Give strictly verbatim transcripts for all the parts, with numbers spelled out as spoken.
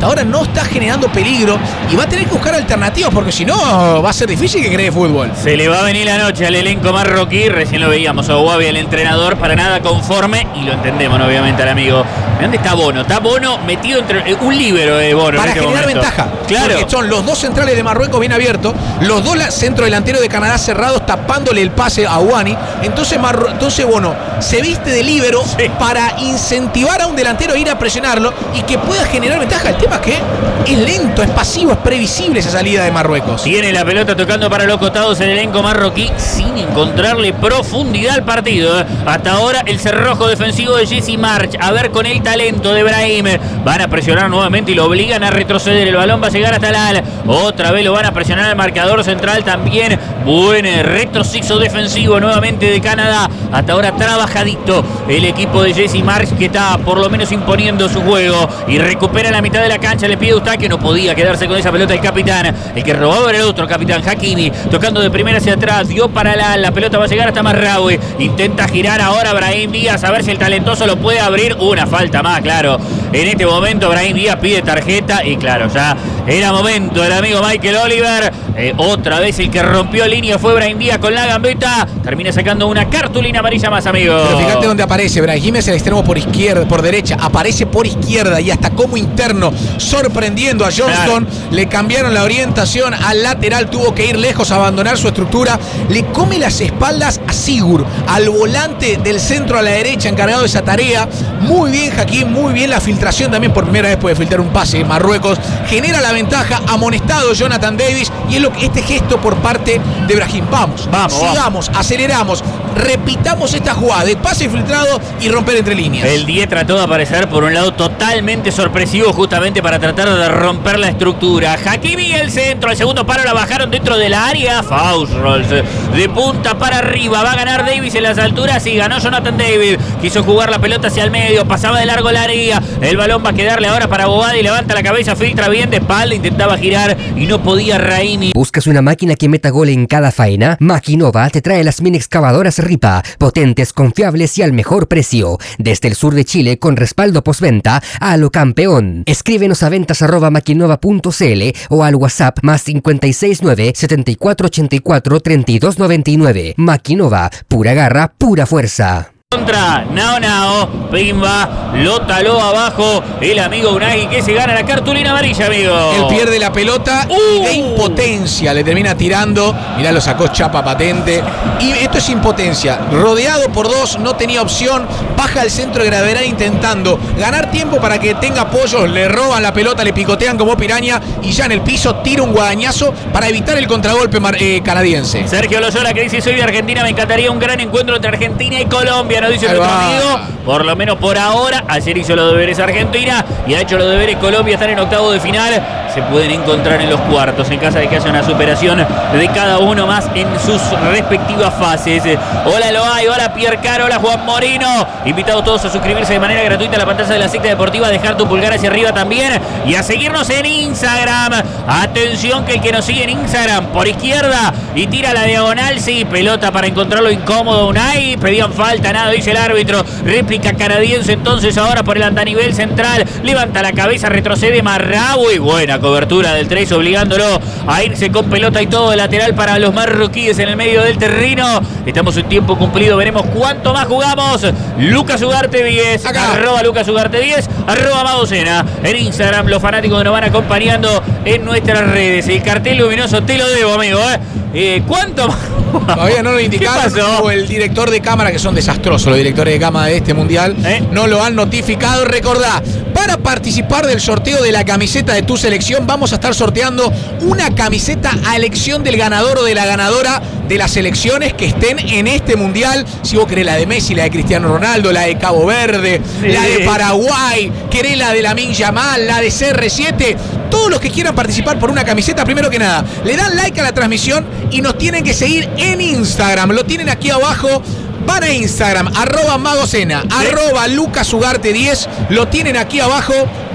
ahora no está generando peligro y va a tener que buscar alternativas porque si no va a ser difícil que cree fútbol. Se le va a venir la noche al elenco marroquí, recién lo veíamos a Guavi, el entrenador, para nada conforme, y lo entendemos, ¿no? Obviamente, al amigo. ¿Dónde está Bono? Está Bono metido entre un líbero de Bono. Para en este generar momento. ventaja. Claro. Porque son los dos centrales de Marruecos bien abiertos, los dos centrodelanteros de Canadá cerrados tapándole el pase a Ouani. Entonces, Marru entonces Bono se viste de líbero sí. para incentivar a un delantero a ir a presionarlo y que pueda generar ventaja. El tema es que es lento, es pasivo, es previsible esa salida de Marruecos. Tiene la pelota tocando para los costados el elenco marroquí sin encontrarle profundidad al partido. Hasta ahora el cerrojo defensivo de Jesse Marsch. A ver con el talento de Brahim. Van a presionar nuevamente y lo obligan a retroceder. El balón va a llegar hasta Lal. Otra vez lo van a presionar al marcador central también. Buen retroceso defensivo nuevamente de Canadá. Hasta ahora trabajadito el equipo de Jesse Marsch, que está por lo menos imponiendo su juego y recupera la mitad de la cancha. Le pide a Eustaquio, no podía quedarse con esa pelota el capitán. El que robaba era el otro capitán, Hakimi, tocando de primera hacia atrás, dio para Lal. La pelota va a llegar hasta Marraoui. Intenta girar ahora Brahim Díaz, a ver si el talentoso lo puede abrir. Una falta más, claro. En este momento Brahim Díaz pide tarjeta y claro, ya era momento del amigo Michael Oliver. Eh, otra vez el que rompió línea fue Brahim Díaz con la gambeta. Termina sacando una cartulina amarilla más, amigo. Pero fíjate dónde aparece. Brahim es el extremo por izquierda, por derecha. Aparece por izquierda y hasta como interno, sorprendiendo a Johnston. Claro. Le cambiaron la orientación al lateral, tuvo que ir lejos a abandonar su estructura. Le come las espaldas a Sigur, al volante del centro a la derecha, encargado de esa tarea. Muy bien, Hakim, muy bien la filtración también. Por primera vez puede filtrar un pase. Marruecos genera la ventaja, amonestado Jonathan Davis, y es lo que este gesto por parte de Brahim. Vamos, vamos, sigamos, vamos. aceleramos, repitamos esta jugada de pase filtrado y romper entre líneas. El diez trató de aparecer por un lado totalmente sorpresivo, justamente para tratar de romper la estructura. Hakimi el centro, el segundo paro la bajaron dentro de la área. Faust Rolls de punta para arriba, va a ganar Davis en las alturas y ganó Jonathan David. Quiso jugar la pelota hacia el medio, pasaba de largo la área. El balón va a quedarle ahora para Bobadi, levanta la cabeza, filtra bien de espalda, intentaba girar y no podía Raimi. ¿Buscas una máquina que meta gol en cada faena? Maquinova te trae las mini excavadoras Ripa, potentes, confiables y al mejor precio. Desde el sur de Chile con respaldo postventa a lo campeón. Escríbenos a ventas arroba maquinova punto cl o al WhatsApp más cinco seis nueve, siete cuatro ocho cuatro, tres dos nueve nueve. Maquinova, pura garra, pura fuerza. Contra Nao Nao, Pimba, lo taló abajo el amigo Unai, que se gana la cartulina amarilla, amigo. Él pierde la pelota uh. y de impotencia le termina tirando. Mirá, lo sacó chapa patente. Y esto es impotencia. Rodeado por dos, no tenía opción. Baja al centro de gravedad intentando ganar tiempo para que tenga apoyo. Le roban la pelota, le picotean como piraña y ya en el piso tira un guadañazo para evitar el contragolpe eh, canadiense. Sergio Loyola, que dice: soy de Argentina, me encantaría un gran encuentro entre Argentina y Colombia. No dice nuestro amigo, por lo menos por ahora. Ayer hizo los deberes Argentina y ha hecho los deberes Colombia. Están en octavo de final, se pueden encontrar en los cuartos en caso de que haya una superación de cada uno más en sus respectivas fases. Hola Loay, hola Pierre Caro, hola Juan Moreno, invitados todos a suscribirse de manera gratuita a la pantalla de la secta deportiva, a dejar tu pulgar hacia arriba también y a seguirnos en Instagram. Atención, que el que nos sigue en Instagram por izquierda y tira la diagonal, sí, pelota para encontrarlo incómodo Unai, pedían falta, nada dice el árbitro. Réplica canadiense entonces ahora por el andanivel central, levanta la cabeza, retrocede Marraoui, buena cobertura del tres, obligándolo a irse con pelota y todo, el lateral para los marroquíes en el medio del terreno. Estamos en tiempo cumplido, veremos cuánto más jugamos. Lucas Ugarte diez, acá. arroba Lucas Ugarte diez, arroba Madocena en Instagram. Los fanáticos nos van acompañando en nuestras redes. El cartel luminoso te lo debo, amigo, ¿eh? Eh, ¿Cuánto más? Todavía no lo indicaron. ¿Qué pasó? El director de cámara, que son desastrosos los directores de cámara de este mundial, ¿Eh? no lo han notificado. Recordá, para participar del sorteo de la camiseta de tu selección, vamos a estar sorteando una camiseta a elección del ganador o de la ganadora de las selecciones que estén en este mundial. Si vos querés la de Messi, la de Cristiano Ronaldo, la de Cabo Verde, sí. la de Paraguay, querés la de Lamine Yamal, la de C R siete, todos los que quieran participar por una camiseta, primero que nada, le dan like a la transmisión y nos tienen que seguir en Instagram. Lo tienen aquí abajo. Van a Instagram, arroba Magocena, arroba Lucas Ugarte diez, lo tienen aquí abajo.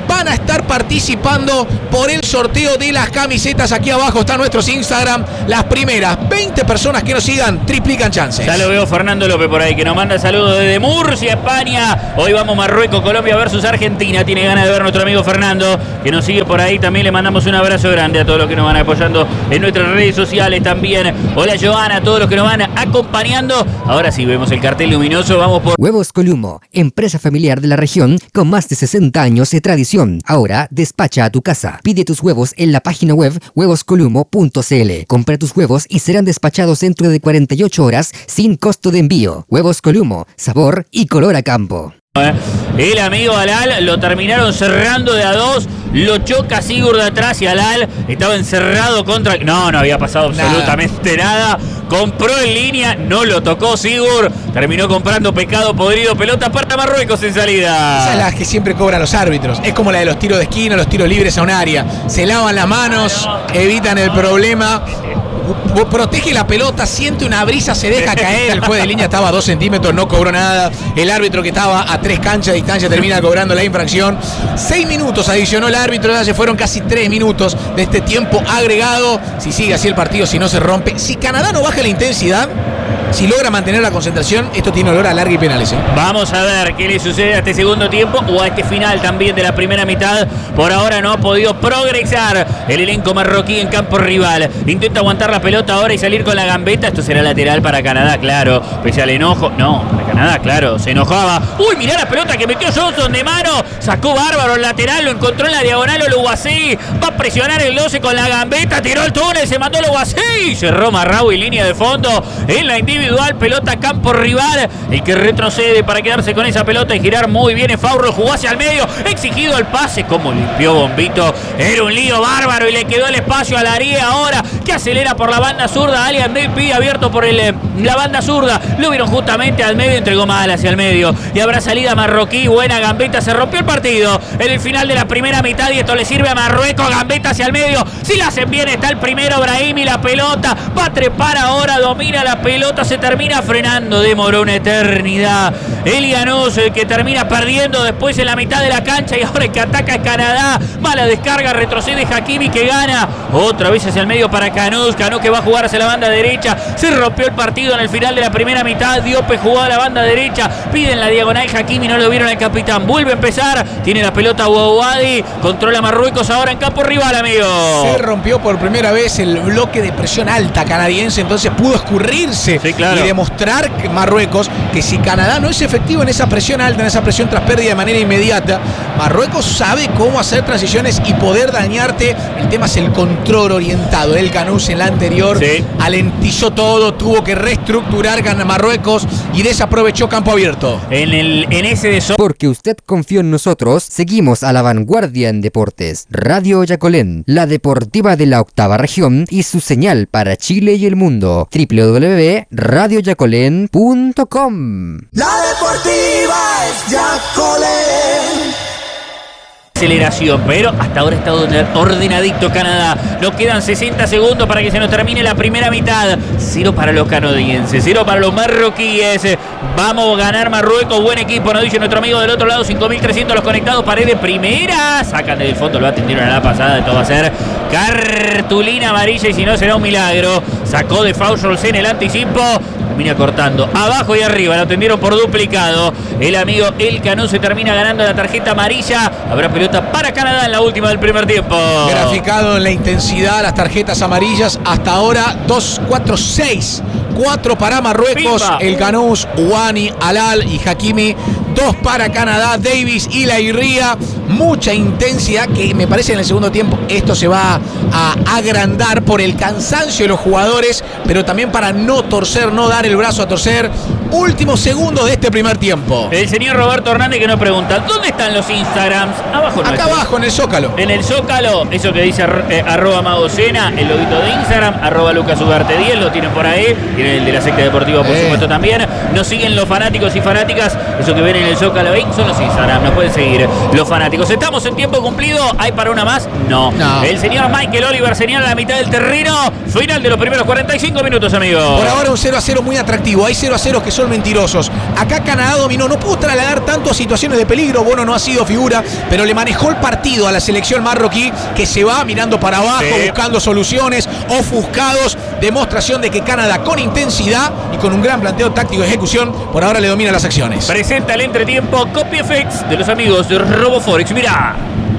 van a estar participando por el sorteo de las camisetas. Aquí abajo están nuestros Instagram. Las primeras veinte personas que nos sigan triplican chances. Ya lo veo Fernando López por ahí, que nos manda saludos desde Murcia, España. Hoy vamos Marruecos, Colombia versus Argentina. Tiene ganas de ver nuestro amigo Fernando, que nos sigue por ahí. También le mandamos un abrazo grande a todos los que nos van apoyando en nuestras redes sociales también. Hola Joana, a todos los que nos van acompañando. Ahora sí vemos el cartel luminoso. Vamos por Huevos Columo, empresa familiar de la región con más de sesenta años de tradición. Ahora despacha a tu casa. Pide tus huevos en la página web huevos columo punto c l. Compra tus huevos y serán despachados dentro de cuarenta y ocho horas sin costo de envío. Huevos Columo, sabor y color a campo. El amigo Alal lo terminaron cerrando de a dos. Lo choca Sigurd de atrás y Alal estaba encerrado contra... No, no había pasado absolutamente nada. nada. Compró en línea, no lo tocó Sigurd. Terminó comprando pescado podrido. Pelota para Marruecos en salida. Esa es la que siempre cobran los árbitros. Es como la de los tiros de esquina, los tiros libres a un área. Se lavan las manos, evitan el problema. Protege la pelota, siente una brisa, se deja caer. El juez de línea estaba a dos centímetros, no cobró nada. El árbitro, que estaba a tres canchas de distancia, termina cobrando la infracción. Seis minutos adicionó el árbitro, ya se fueron casi tres minutos de este tiempo agregado. Si sigue así el partido, si no se rompe, si Canadá no baja la intensidad, si logra mantener la concentración, esto tiene olor a larga y penales, ¿eh? Vamos a ver qué le sucede a este segundo tiempo o a este final también de la primera mitad. Por ahora no ha podido progresar el elenco marroquí en campo rival. Intenta aguantar la pelota ahora y salir con la gambeta. Esto será lateral para Canadá, claro. Pese al enojo. No, para Canadá, claro. Se enojaba. Uy, mirá la pelota que metió Johnson de mano. Sacó bárbaro el lateral. Lo encontró en la diagonal Oluwaseyi. Va a presionar el doce con la gambeta. Tiró el túnel. Se mandó Oluwaseyi. Cerró Marraoui, línea de fondo. En la individual. Pelota campo rival. El que retrocede para quedarse con esa pelota y girar muy bien. Faurro jugó hacia el medio. Exigido el pase. Como limpió Bombito. Era un lío bárbaro y le quedó el espacio a Laría ahora, que acelera por la banda zurda. Ali Andeipi abierto por el, la banda zurda. Lo vieron justamente al medio, entregó mal hacia el medio. Y habrá salida marroquí. Buena gambeta. Se rompió el partido en el final de la primera mitad y esto le sirve a Marruecos. Gambeta hacia el medio. Si la hacen bien, está el primero Brahimi. La pelota va a trepar ahora. Domina la pelota. Se termina frenando. Demoró una eternidad. El Llanos, el que termina perdiendo después en la mitad de la cancha. Y ahora el que ataca es Canadá. Mala descarga. Retrocede Hakimi, que gana. Otra vez hacia el medio para Canós. Canós que va a jugar hacia la banda derecha. Se rompió el partido en el final de la primera mitad. Diope jugó a la banda derecha. Piden la diagonal Hakimi. No lo vieron al capitán. Vuelve a empezar. Tiene la pelota Ouadi. Controla Marruecos ahora en campo rival, amigo. Se rompió por primera vez el bloque de presión alta canadiense. Entonces pudo escurrirse, sí, claro, y demostrar que Marruecos que si Canadá no es efectivo en esa presión alta, en esa presión tras pérdida de manera inmediata, Marruecos sabe cómo hacer transiciones y poder dañarte. El tema es el control orientado. El Canús en la anterior, sí, alentizó todo, tuvo que reestructurar Marruecos y desaprovechó campo abierto. En, el, en ese deso... Porque usted confió en nosotros, seguimos a la vanguardia en deportes. Radio Yacolén, la deportiva de la octava región y su señal para Chile y el mundo. doble u doble u doble u punto radio yacolén punto com. La deportiva es Yacolén. Aceleración, pero hasta ahora está ordenadito Canadá. Nos quedan sesenta segundos para que se nos termine la primera mitad. Cero para los canadienses, cero para los marroquíes. Vamos a ganar Marruecos. Buen equipo, nos dice nuestro amigo del otro lado. cinco mil trescientos los conectados. Paredes primera. Sacan desde el fondo, lo atendieron a la pasada. Esto va a ser cartulina amarilla y si no será un milagro. Sacó de Fauscholz en el anticipo. Termina cortando abajo y arriba. Lo atendieron por duplicado. El amigo El Canú se termina ganando la tarjeta amarilla. Habrá pelota para Canadá en la última del primer tiempo. Graficado en la intensidad las tarjetas amarillas. Hasta ahora dos, cuatro, seis. cuatro para Marruecos. Pimba. El Canús, Ouani, Alal y Hakimi. Dos para Canadá, Davis y la Irría. Mucha intensidad que me parece en el segundo tiempo esto se va a agrandar por el cansancio de los jugadores, pero también para no torcer, no dar el brazo a torcer. Últimos segundos de este primer tiempo. El señor Roberto Hernández que nos pregunta, ¿dónde están los Instagrams? Abajo. Acá nuestro. Abajo, en el Zócalo. En el Zócalo, eso que dice eh, arroba Magocena, el loguito de Instagram, arroba Lucas Ugarte diez, lo tienen por ahí. Tienen el de la secta deportiva, por eh. supuesto, también. Nos siguen los fanáticos y fanáticas. Eso que ven en el Zócalo ahí son los Instagram, nos pueden seguir los fanáticos. ¿Estamos en tiempo cumplido? ¿Hay para una más? No. no. El señor Michael Oliver señala la mitad del terreno. Final de los primeros cuarenta y cinco minutos, amigos. Por ahora un cero a cero muy atractivo. Hay cero a cero que son son mentirosos. Acá Canadá dominó, no pudo trasladar tanto a situaciones de peligro. Bono no ha sido figura, pero le manejó el partido a la selección marroquí, que se va mirando para abajo, sí, buscando soluciones, ofuscados. Demostración de que Canadá, con intensidad y con un gran planteo táctico de ejecución, por ahora le domina las acciones. Presenta el entretiempo Copy-F X de los amigos de RoboForex. Mirá.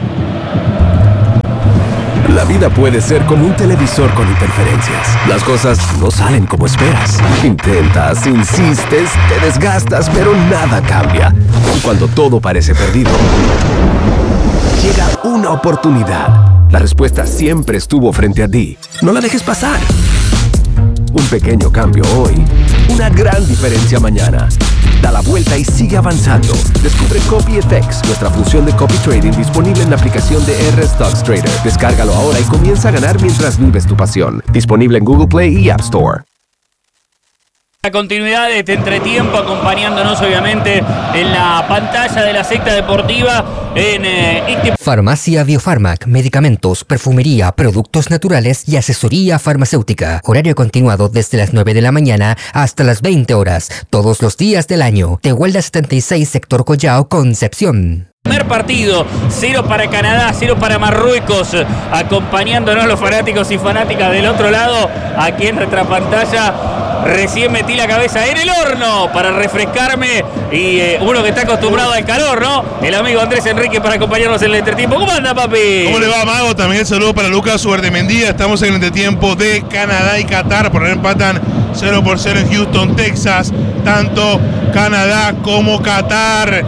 La vida puede ser como un televisor con interferencias. Las cosas no salen como esperas. Intentas, insistes, te desgastas, pero nada cambia. Y cuando todo parece perdido, llega una oportunidad. La respuesta siempre estuvo frente a ti. No la dejes pasar. Un pequeño cambio hoy, una gran diferencia mañana. Da la vuelta y sigue avanzando. Descubre Copy-F X, nuestra función de copy trading disponible en la aplicación de R Stocks Trader. Descárgalo ahora y comienza a ganar mientras vives tu pasión. Disponible en Google Play y App Store. La continuidad de este entretiempo, acompañándonos obviamente en la pantalla de la secta deportiva en eh, este... Farmacia Biofarmac, medicamentos, perfumería, productos naturales y asesoría farmacéutica. Horario continuado desde las nueve de la mañana hasta las veinte horas, todos los días del año. Tehuelda setenta y seis, sector Collao, Concepción. Primer partido, cero para Canadá, cero para Marruecos, acompañándonos los fanáticos y fanáticas del otro lado, aquí en nuestra pantalla. Recién metí la cabeza en el horno para refrescarme y eh, uno que está acostumbrado al calor, ¿no? El amigo Andrés Enrique para acompañarnos en el entretiempo. ¿Cómo anda, papi? ¿Cómo le va, Mago? También saludo para Lucas Suertemendía. Estamos en el entretiempo de Canadá y Qatar. Por ahora empatan cero por cero en Houston, Texas. Tanto Canadá como Qatar.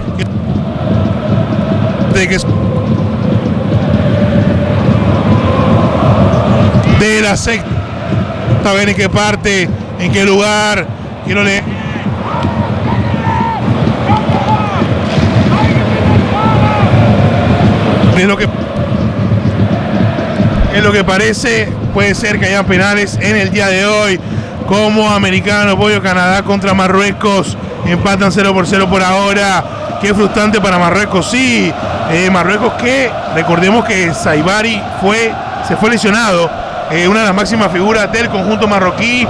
De que de la secta. A ver en qué parte, en qué lugar. Quiero leer. Es lo que es lo que parece. Puede ser que haya penales en el día de hoy. Como americano, pollo, Canadá contra Marruecos. Empatan cero por cero por ahora. Qué frustrante para Marruecos, sí. Eh, Marruecos que, recordemos que Saibari fue, se fue lesionado. Eh, una de las máximas figuras del conjunto marroquí.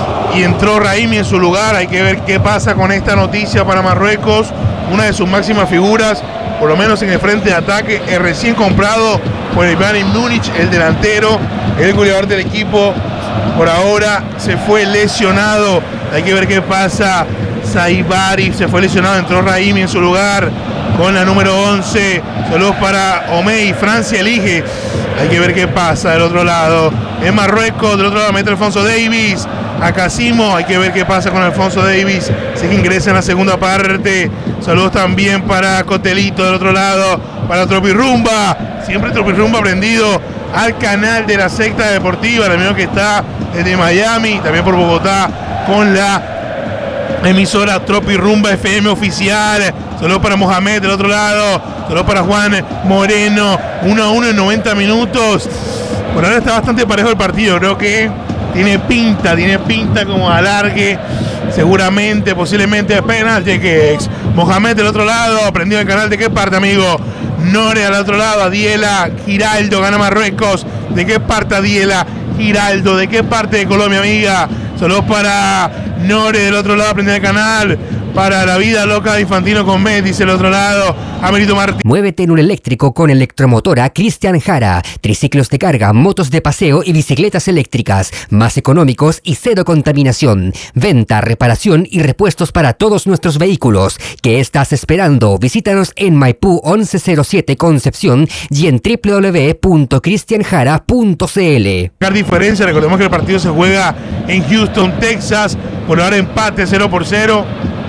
Y entró Raimi en su lugar. Hay que ver qué pasa con esta noticia para Marruecos. Una de sus máximas figuras, por lo menos en el frente de ataque, es recién comprado por el Bayern Múnich, el delantero, el goleador del equipo. Por ahora se fue lesionado. Hay que ver qué pasa. Saibari se fue lesionado, entró Raimi en su lugar con la número once. Saludos para Omey. Francia elige. Hay que ver qué pasa del otro lado. En Marruecos, del otro lado mete Alfonso Davies. A Casimo, hay que ver qué pasa con Alfonso Davies. Sé que ingresa en la segunda parte. Saludos también para Cotelito del otro lado. Para Tropirrumba. Siempre Tropirrumba prendido al canal de la secta deportiva. El amigo que está desde Miami, también por Bogotá, con la emisora Tropirrumba F M oficial. Saludos para Mohamed del otro lado. Saludos para Juan Moreno. uno a uno en noventa minutos. Por ahora está bastante parejo el partido. Creo que tiene pinta, tiene pinta como alargue. Seguramente, posiblemente penalti que ex. Mohamed del otro lado. Prendido el canal. ¿De qué parte, amigo? Nore al otro lado. Adiela Giraldo gana Marruecos. ¿De qué parte, Adiela Giraldo? ¿De qué parte de Colombia, amiga? Saludos para Nore del otro lado, prende el canal. Para la vida loca de Infantino con Met, dice el otro lado, Amerito Martínez. Muévete en un eléctrico con Electromotora Cristian Jara. Triciclos de carga, motos de paseo y bicicletas eléctricas. Más económicos y cero contaminación. Venta, reparación y repuestos para todos nuestros vehículos. ¿Qué estás esperando? Visítanos en Maipú once cero siete Concepción y en w w w punto cristian jara punto c l. Diferencia, recordemos que el partido se juega en Houston, Texas. Por ahora empate cero por cero.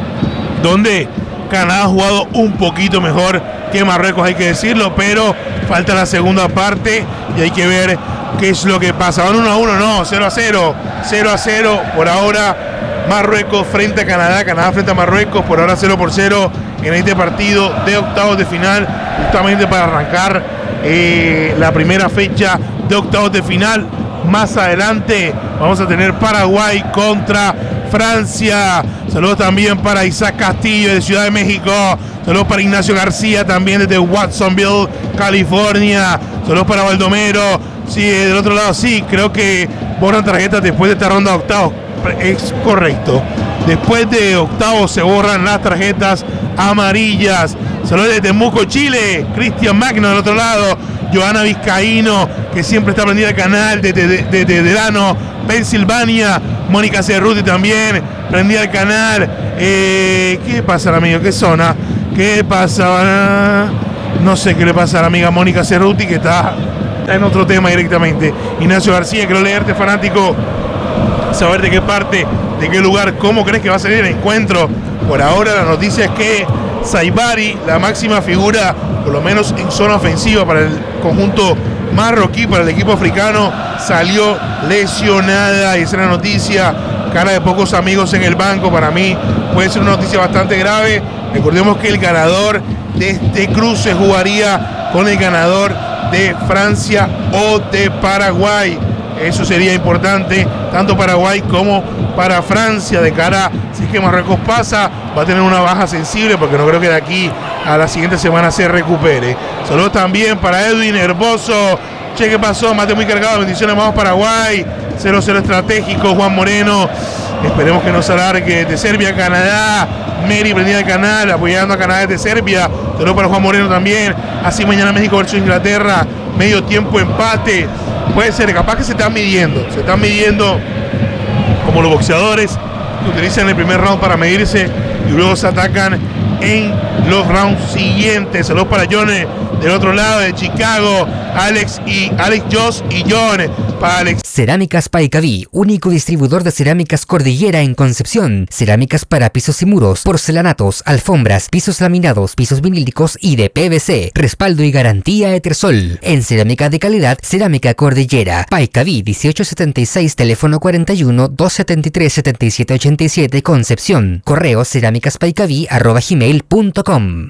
Donde Canadá ha jugado un poquito mejor que Marruecos, hay que decirlo, pero falta la segunda parte y hay que ver qué es lo que pasa. Van uno a uno, no, cero a cero, cero a cero por ahora. Marruecos frente a Canadá, Canadá frente a Marruecos, por ahora cero por cero en este partido de octavos de final, justamente para arrancar eh, la primera fecha de octavos de final. Más adelante vamos a tener Paraguay contra Francia. Saludos también para Isaac Castillo de Ciudad de México. Saludos para Ignacio García también desde Watsonville, California. Saludos para Baldomero. Sí, del otro lado sí, creo que borran tarjetas después de esta ronda de octavos. es correcto. Después de octavos se borran las tarjetas amarillas. Saludos de Temuco, Chile. Cristian Magno del otro lado. Joana Vizcaíno, que siempre está prendida al canal de, de, de, de Delano, Pensilvania. Mónica Cerruti también prendida al canal. Eh, ¿Qué pasa, amigo? ¿Qué zona? ¿Qué pasa? No sé qué le pasa a la amiga Mónica Cerruti, que está, está en otro tema directamente. Ignacio García, quiero leerte, fanático, saber de qué parte, de qué lugar, cómo crees que va a salir el encuentro. Por ahora la noticia es que Saibari, la máxima figura, por lo menos en zona ofensiva para el conjunto marroquí, para el equipo africano, salió lesionada, y esa es la noticia. Cara de pocos amigos en el banco, para mí puede ser una noticia bastante grave. Recordemos que el ganador de este cruce jugaría con el ganador de Francia o de Paraguay. Eso sería importante, tanto Paraguay como para Francia, de cara, si es que Marruecos pasa, va a tener una baja sensible, porque no creo que de aquí a la siguiente semana se recupere. Saludos también para Edwin Herboso. Che, ¿qué pasó? Mate muy cargado, bendiciones, vamos Paraguay. cero cero estratégico, Juan Moreno. Esperemos que no se alargue. De Serbia a Canadá. Mary prendida al canal, apoyando a Canadá desde Serbia. Saludos para Juan Moreno también. Así mañana México versus Inglaterra. Medio tiempo empate. Puede ser, capaz que se están midiendo. Se están midiendo como los boxeadores que utilizan el primer round para medirse y luego se atacan en los rounds siguientes. Saludos para John del otro lado de Chicago. Alex y Alex Joss y John para Alex. Cerámicas Paicaví, único distribuidor de cerámicas Cordillera en Concepción. Cerámicas para pisos y muros, porcelanatos, alfombras, pisos laminados, pisos vinílicos y de P V C. Respaldo y garantía Etersol. En cerámica de calidad, Cerámica Cordillera. Paicaví dieciocho setenta y seis, teléfono cuarenta y uno, doscientos setenta y tres, setenta y siete ochenta y siete, Concepción. Correo cerámicaspaicaví arroba gmail punto com.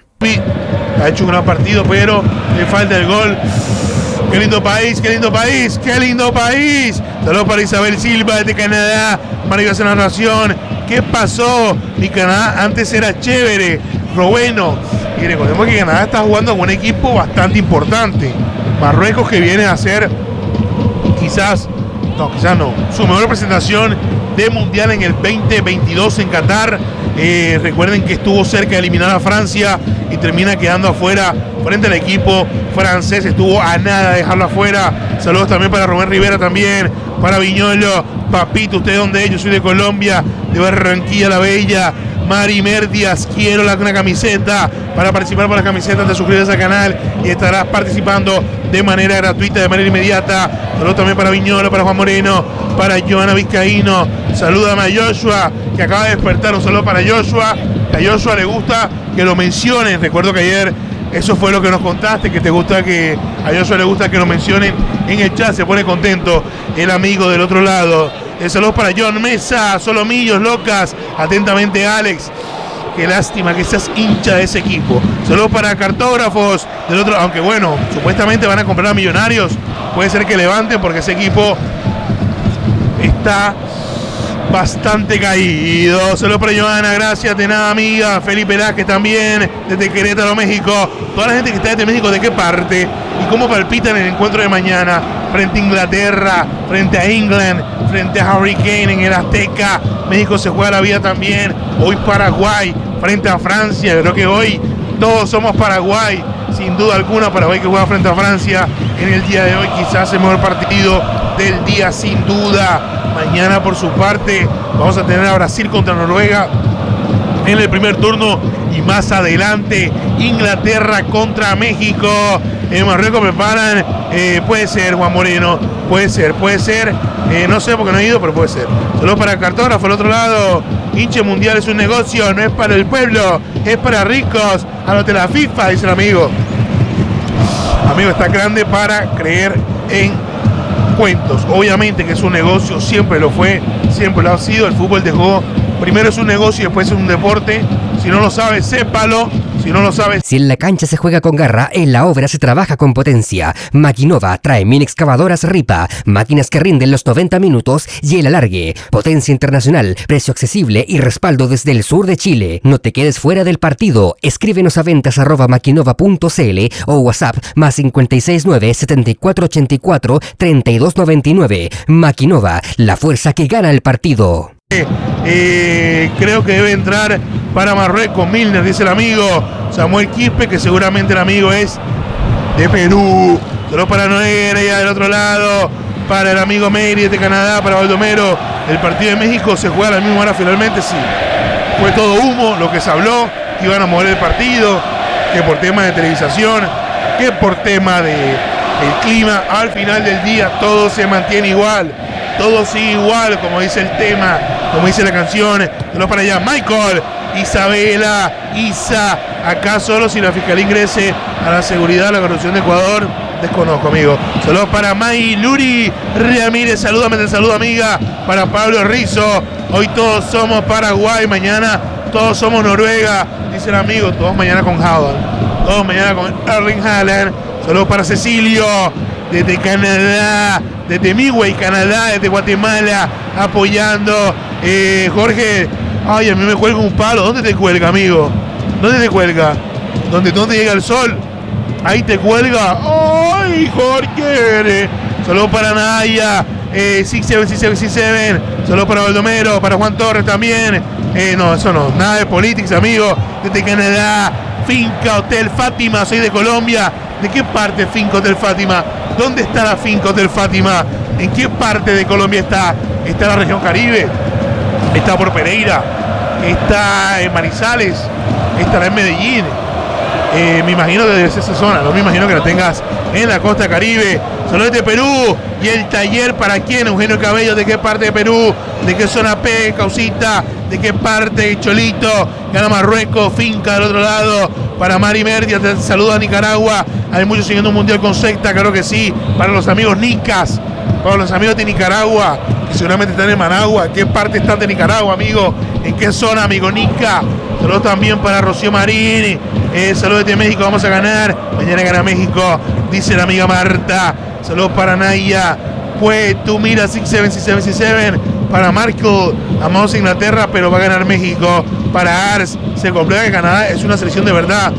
Ha hecho un gran partido, pero le falta el gol. Qué lindo país, qué lindo país, qué lindo país. Saludos para Isabel Silva desde Canadá. Maravillosa narración. ¿Qué pasó? Mi Canadá antes era chévere, lo bueno. Y recordemos que Canadá está jugando con un equipo bastante importante. Marruecos, que viene a hacer quizás, no, quizás no, su mejor presentación de mundial en el veinte veintidós en Qatar. Eh, recuerden que estuvo cerca de eliminar a Francia y termina quedando afuera frente al equipo francés. Estuvo a nada de dejarlo afuera. Saludos también para Rubén Rivera, también para Viñolo. Papito, ¿usted de dónde es? Yo soy de Colombia, de Barranquilla la Bella. Mari Merdias, quiero la, una camiseta. Para participar por las camisetas, te suscribes al canal y estarás participando de manera gratuita, de manera inmediata. Saludos también para Viñolo, para Juan Moreno, para Joana Vizcaíno. Salúdame a Joshua, que acaba de despertar. Un saludo para Joshua. A Joshua le gusta que lo mencionen. Recuerdo que ayer eso fue lo que nos contaste, que te gusta que a Joshua le gusta que lo mencionen en el chat. Se pone contento el amigo del otro lado. Eh, saludos para John Mesa, Solomillos, Locas. Atentamente, Alex. Qué lástima que seas hincha de ese equipo. Saludos para Cartógrafos del otro, aunque bueno, supuestamente van a comprar a Millonarios. Puede ser que levanten, porque ese equipo está bastante caído. Saludos para Joana, gracias, de nada, amiga. Felipe Velázquez también, desde Querétaro, México. Toda la gente que está desde México, ¿de qué parte? ¿Y cómo palpitan el encuentro de mañana? Frente a Inglaterra, frente a England, frente a Hurricane en el Azteca. México se juega la vida también. Hoy Paraguay, frente a Francia. Creo que hoy todos somos Paraguay, sin duda alguna. Paraguay que juega frente a Francia en el día de hoy, quizás el mejor partido del día, sin duda. Mañana, por su parte, vamos a tener a Brasil contra Noruega en el primer turno, y más adelante Inglaterra contra México. En Marruecos preparan, eh, puede ser Juan Moreno, puede ser, puede ser, eh, no sé porque no he ido, pero puede ser. Saludos para el cartógrafo al otro lado. Hinche mundial es un negocio, no es para el pueblo, es para ricos. Anote la FIFA, dice el amigo. Amigo, está grande para creer en cuentos. Obviamente que es un negocio, siempre lo fue, siempre lo ha sido. El fútbol dejó, primero es un negocio y después es un deporte. Si no lo sabes, sépalo. Si no lo sabes. Si en la cancha se juega con garra, en la obra se trabaja con potencia. Maquinova trae mini excavadoras Ripa, máquinas que rinden los noventa minutos y el alargue. Potencia internacional, precio accesible y respaldo desde el sur de Chile. No te quedes fuera del partido. Escríbenos a ventas arroba maquinova punto cl o WhatsApp más cinco seis nueve, setenta y cuatro ochenta y cuatro, treinta y dos noventa y nueve. Maquinova, la fuerza que gana el partido. Eh, creo que debe entrar para Marruecos. Milner, dice el amigo Samuel Quispe, que seguramente el amigo es de Perú. Solo para Noguera, ya del otro lado, para el amigo Mery de Canadá, para Baldomero. El partido de México se juega a la misma hora finalmente, sí. Fue todo humo lo que se habló, que iban a mover el partido, que por tema de televisación, que por tema de el clima, al final del día todo se mantiene igual. Todo sigue igual, como dice el tema, como dice la canción. Solo para allá, Michael, Isabela, Isa. Acá solo si la fiscalía ingrese a la seguridad, la corrupción de Ecuador, desconozco, amigo. Solo para May Luri Ramírez, salúdame, te saludo, amiga. Para Pablo Rizzo, hoy todos somos Paraguay, mañana todos somos Noruega, dice el amigo. Todos mañana con Haaland, todos mañana con Erling Haaland. Solo para Cecilio, desde Canadá, desde Midway, Canadá, desde Guatemala, apoyando. Eh, Jorge, ay, a mí me cuelga un palo. ¿Dónde te cuelga, amigo? ¿Dónde te cuelga? ¿Dónde, dónde llega el sol? Ahí te cuelga. ¡Ay, Jorge! Solo para Naya. Eh, seis siete seis siete seis siete. Solo para Baldomero, para Juan Torres también. Eh, no, eso no. Nada de politics, amigo. Desde Canadá. Finca Hotel Fátima. Soy de Colombia. ¿De qué parte Finca Hotel Fátima? ¿Dónde está la Finca Hotel Fátima? ¿En qué parte de Colombia está? ¿Está en la región Caribe? ¿Está por Pereira? ¿Está en Manizales? ¿Estará en Medellín? Eh, me imagino que debe ser esa zona. No me imagino que la tengas en la costa Caribe. Solo es de Perú. Y el taller, ¿para quién? Eugenio Cabello, ¿de qué parte de Perú? ¿De qué zona P, Causita? ¿De qué parte, Cholito? Gana Marruecos, Finca del otro lado. Para Mari Merdia, te saluda a Nicaragua. Hay muchos siguiendo un mundial con secta, claro que sí. Para los amigos Nicas, para los amigos de Nicaragua, que seguramente están en Managua. ¿En qué parte están de Nicaragua, amigo? ¿En qué zona, amigo Nica? Saludos también para Rocío Marín. Eh, saludos desde México, vamos a ganar. Mañana gana México, dice la amiga Marta. Saludos para Naya. Pues tú mira, seis siete seis siete seis siete. Para Marco, amamos Inglaterra, pero va a ganar México. Para Ars, se comprueba que Canadá es una selección de verdad.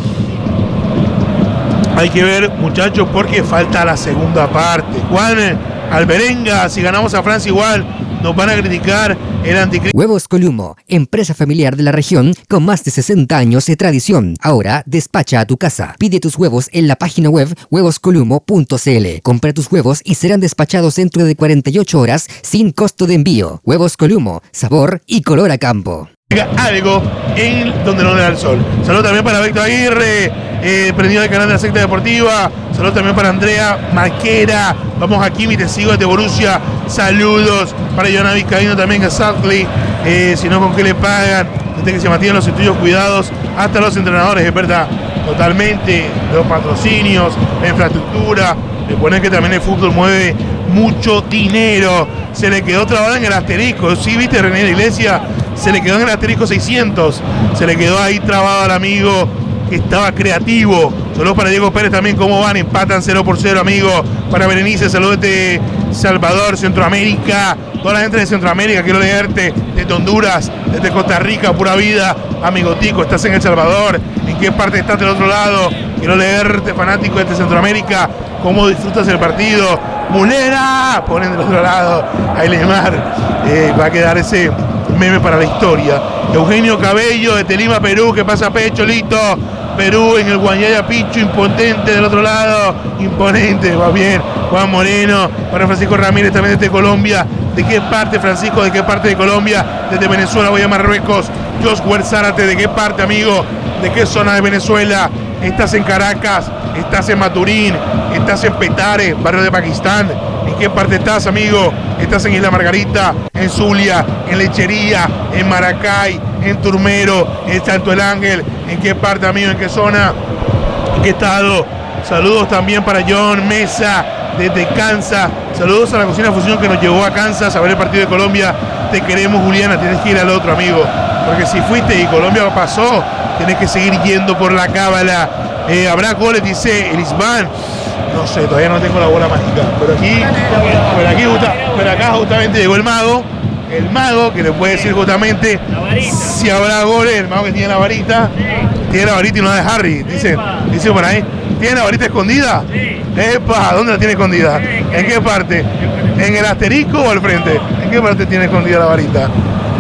Hay que ver, muchachos, porque falta la segunda parte. Juan Alberenga, si ganamos a Francia igual, nos van a criticar el anticristo. Huevos Columo, empresa familiar de la región con más de sesenta años de tradición. Ahora despacha a tu casa. Pide tus huevos en la página web huevos columo punto c l. Compra tus huevos y serán despachados dentro de cuarenta y ocho horas sin costo de envío. Huevos Columo, sabor y color a campo. Algo en donde no le da el sol. Saludos también para Víctor Aguirre, eh, prendido del canal de la secta deportiva. Saludos también para Andrea Marquera. Vamos aquí, mi te sigo desde Borussia. Saludos para Joana Vizcaíno también, a Sadley. Eh, si no, ¿con qué le pagan? Desde que se mantienen los estudios cuidados hasta los entrenadores, es verdad. Totalmente, los patrocinios, la infraestructura. Recuerden que también el fútbol mueve mucho dinero. Se le quedó trabado en el asterisco. Sí, viste, René de la Iglesia. Se le quedó en el asterisco seiscientos. Se le quedó ahí trabado al amigo que estaba creativo. Saludos para Diego Pérez también. ¿Cómo van? Empatan cero por cero, amigo. Para Berenice, saludos de Salvador, Centroamérica. Toda la gente de Centroamérica, quiero leerte. Desde Honduras, desde Costa Rica, pura vida. Amigo Tico, estás en El Salvador. ¿En qué parte estás del otro lado? Quiero leerte, fanático de Centroamérica. ¿Cómo disfrutas el partido? ¡Mulera! Ponen del otro lado a Ailemar. Eh, va a quedar ese meme para la historia. Eugenio Cabello de Lima, Perú. ¿Qué pasa, Pecho? Listo. Perú en el Guanyaya Pichu, impotente del otro lado. Imponente, va bien. Juan Moreno. Para Francisco Ramírez también desde Colombia. ¿De qué parte, Francisco? ¿De qué parte de Colombia? Desde Venezuela voy a Marruecos. Jos Huerzárate, ¿de qué parte, amigo? ¿De qué zona de Venezuela? Estás en Caracas, estás en Maturín, estás en Petare, barrio de Pakistán. ¿En qué parte estás, amigo? Estás en Isla Margarita, en Zulia, en Lechería, en Maracay, en Turmero, en Santo el Ángel. ¿En qué parte, amigo? ¿En qué zona? ¿En qué estado? Saludos también para John Mesa desde Kansas. Saludos a la cocina fusión que nos llevó a Kansas a ver el partido de Colombia. Te queremos, Juliana. Tienes que ir al otro, amigo. Porque si fuiste y Colombia pasó, tienes que seguir yendo por la cábala. Eh, Habrá goles, dice Elisban. No sé, todavía no tengo la bola mágica. Pero aquí, pero aquí justa, pero acá justamente llegó el mago. El mago que le puede decir justamente si habrá goles. El mago que tiene la varita. Tiene la varita y no la de Harry. Dice, dice por ahí. ¿Tiene la varita escondida? Sí. Epa, ¿dónde la tiene escondida? ¿En qué parte? ¿En el asterisco o al frente? ¿En qué parte tiene escondida la varita?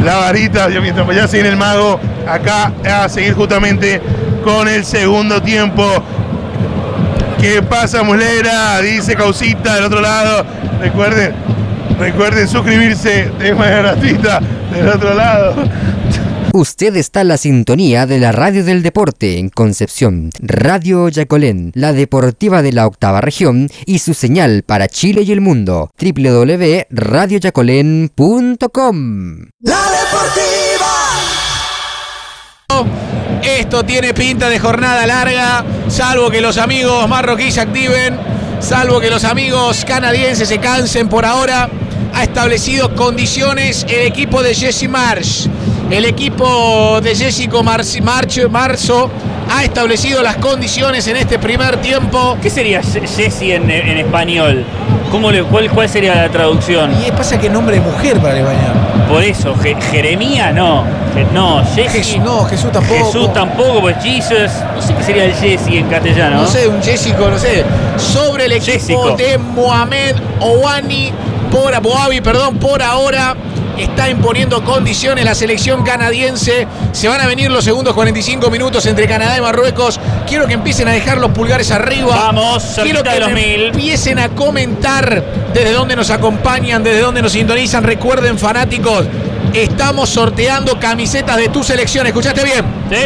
la varita, mientras ya se viene el mago acá a seguir justamente con el segundo tiempo. ¿Qué pasa, Mulera? Dice Causita del otro lado. Recuerden, recuerden suscribirse de manera gratuita del otro lado. Usted está en la sintonía de la Radio del Deporte en Concepción, Radio Yacolén, la deportiva de la octava región y su señal para Chile y el mundo, doble u doble u doble u punto radio yacolén punto com. La Deportiva. Esto tiene pinta de jornada larga, salvo que los amigos marroquíes se activen, salvo que los amigos canadienses se cansen por ahora. Ha establecido condiciones el equipo de Jesse Marsh. El equipo de Jessico March, March, Marzo ha establecido las condiciones en este primer tiempo. ¿Qué sería Jesse en, en español? ¿Cómo le, cuál, ¿Cuál sería la traducción? Y pasa que nombre de mujer para el español. Por eso, Je, Jeremía no. Je, no, Jesse. Jesús, no, Jesús tampoco. Jesús tampoco, pues Jesus. No sé qué sería el Jesse en castellano. No sé, un Jessico, no sé. Sobre el equipo Jessico. de Mohamed Ouani, por Boavi, perdón, por ahora. Está imponiendo condiciones la selección canadiense. Se van a venir los segundos cuarenta y cinco minutos entre Canadá y Marruecos. Quiero que empiecen a dejar los pulgares arriba. Vamos, Quiero que de los mil. empiecen a comentar desde dónde nos acompañan, desde dónde nos sintonizan. Recuerden, fanáticos, estamos sorteando camisetas de tu selección. ¿Escuchaste bien? Sí.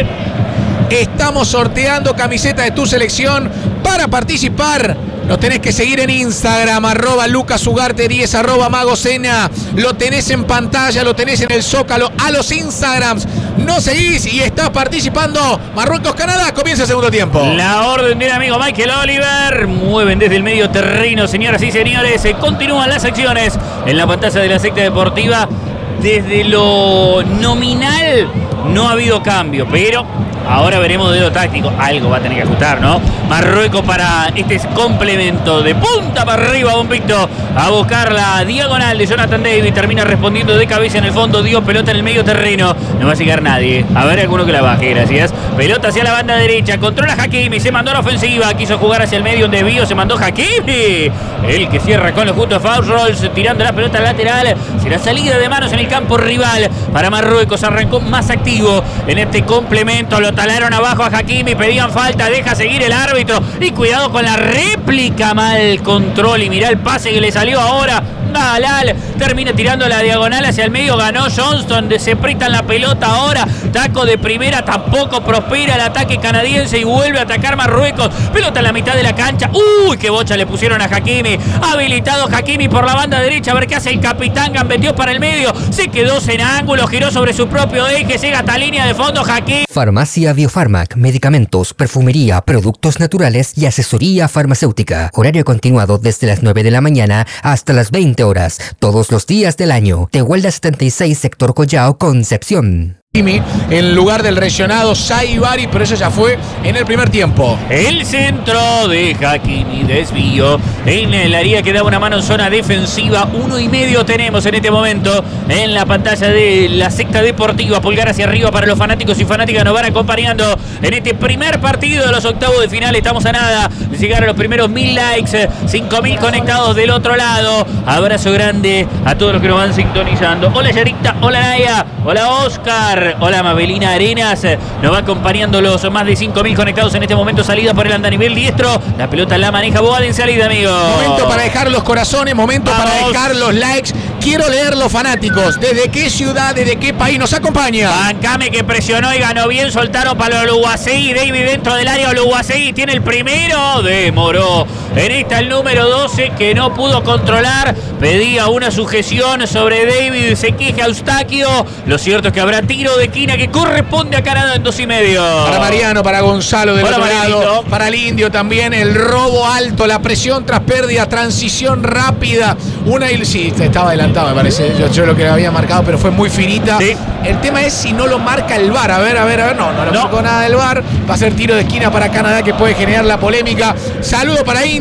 Estamos sorteando camisetas de tu selección. Para participar, lo tenés que seguir en Instagram, arroba lucasugarte diez, arroba magocena. Lo tenés en pantalla, lo tenés en el Zócalo. A los Instagrams no seguís y estás participando. Marruecos-Canadá, comienza el segundo tiempo. La orden del amigo Michael Oliver. Mueven desde el medio terreno, señoras y señores. Continúan las acciones en la pantalla de la secta deportiva. Desde lo nominal no ha habido cambio, pero ahora veremos de lo táctico. Algo va a tener que ajustar, ¿no? Marruecos para este complemento de punta para arriba, Bombito, a buscar la diagonal de Jonathan David. Termina respondiendo de cabeza en el fondo. Dio pelota en el medio terreno. No va a llegar nadie. A ver, alguno que la baje, gracias. Pelota hacia la banda derecha. Controla Hakimi. Se mandó a la ofensiva. Quiso jugar hacia el medio. Un desvío. Se mandó Hakimi. El que cierra con los justos foul rolls. Tirando la pelota lateral. Será salida de manos en el campo rival para Marruecos. Arrancó más activo en este complemento. Lo talaron abajo a Hakimi. Pedían falta. Deja seguir el árbitro. Y cuidado con la réplica. Mal control. Y mirá el pase que le salió ahora. Galal termina tirando la diagonal hacia el medio. Ganó Johnston. Se aprieta la pelota ahora. Taco de primera. Tampoco prospera el ataque canadiense. Y vuelve a atacar Marruecos. Pelota en la mitad de la cancha. Uy, qué bocha le pusieron a Hakimi. Habilitado Hakimi por la banda derecha. A ver qué hace el capitán. Gambeteó para el medio. Se quedó en ángulo. Giró sobre su propio eje. Llega hasta línea de fondo Hakimi. Farmacia Biofarmac. Medicamentos, perfumería, productos naturales y asesoría farmacéutica. Horario continuado desde las nueve de la mañana hasta las veinte horas, todos los días del año. Tehuelda setenta y seis, sector Collao, Concepción. En lugar del lesionado Saibari, pero eso ya fue en el primer tiempo. El centro de Hakimi, desvío en el área que da una mano en zona defensiva. Uno y medio tenemos en este momento en la pantalla de la secta deportiva. Pulgar hacia arriba para los fanáticos y fanáticas. Nos van acompañando en este primer partido de los octavos de final. Estamos a nada de llegar a los primeros mil likes, cinco mil conectados del otro lado. Abrazo grande a todos los que nos van sintonizando. Hola Yarita, hola Naya, hola Oscar. Hola Mabelina Arenas, nos va acompañando los más de cinco mil conectados en este momento. Salida por el andanivel diestro, la pelota la maneja Boad en salida, amigo. Momento para dejar los corazones, momento Vamos. para dejar los likes. Quiero leer los fanáticos. ¿Desde qué ciudad, desde qué país nos acompaña? Bancame que presionó y ganó bien. Soltaron para Oluwaseyi. David dentro del área. Oluwaseyi tiene el primero. Demoró. En esta el número doce que no pudo controlar. Pedía una sujeción sobre David. Se queja Eustaquio. Lo cierto es que habrá tiro de esquina que corresponde a Canadá en dos y medio. Para Mariano, para Gonzalo del Hola, otro Marianito. lado. Para el Indio también. El robo alto, la presión tras pérdida, transición rápida. Una y sí, estaba adelantado, me parece. Yo, yo lo que había marcado, pero fue muy finita. Sí. El tema es si no lo marca el V A R. A ver, a ver, a ver. No, no lo No. marcó nada del V A R. Va a ser tiro de esquina para Canadá que puede generar la polémica. Saludo para Indio.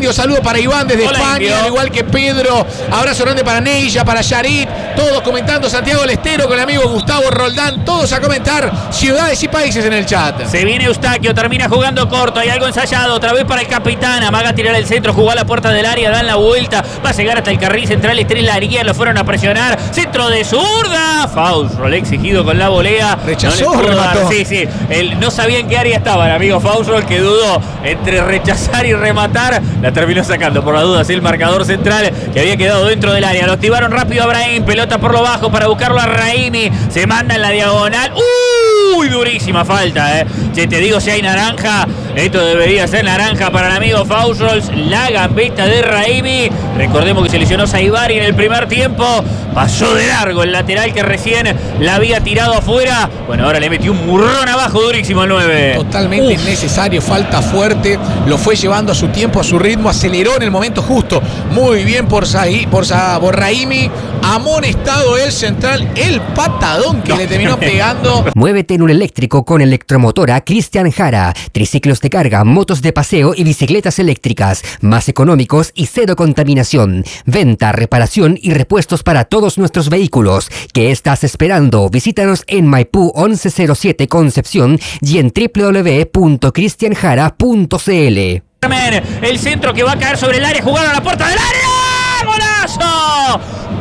Indio, saludo para Iván desde Hola, España, Indio. al igual que Pedro. Abrazo grande para Neilla, para Yarit. Todos comentando. Santiago del Estero con el amigo Gustavo Roldán. Todos a comentar ciudades y países en el chat. Se viene Eustaquio, termina jugando corto. Hay algo ensayado. Otra vez para el capitán. Amaga a tirar el centro. Jugó a la puerta del área. Dan la vuelta. Va a llegar hasta el carril central. Estrella Ariel. Lo fueron a presionar. Centro de zurda. Faustro, exigido con la volea. Rechazó, no le pudo dar. remató. Sí, sí. El, no sabía en qué área estaba el amigo Faustro, el que dudó entre rechazar y rematar. La terminó sacando por las dudas el marcador central que había quedado dentro del área. Lo activaron rápido a Brahim. Pelota por lo bajo para buscarlo a Raimi. Se manda en la diagonal. Uy, durísima falta, eh. Che, te digo, si hay naranja, esto debería ser naranja para el amigo Faustrols. La gambeta de Raimi. Recordemos que se lesionó Saibari en el primer tiempo. Pasó de largo el lateral que recién la había tirado afuera. Bueno, ahora le metió un murrón abajo durísimo el nueve. Totalmente Uf. innecesario, falta fuerte, lo fue llevando a su tiempo, a su ritmo, aceleró en el momento justo. Muy bien por, Sahi, por, Sa, por Raimi, amonestado el central, el patadón que No. le terminó pegando. Muévete en un eléctrico con Electromotora Cristian Jara. Triciclos de carga, motos de paseo y bicicletas eléctricas. Más económicos y cero contaminación. Venta, reparación y repuestos para todos nuestros vehículos. ¿Qué estás esperando? Visítanos en Maipú once cero siete Concepción y en w w w punto cristian jara punto c l. El centro que va a caer sobre el área. Jugaron a la puerta del área. ¡Golazo!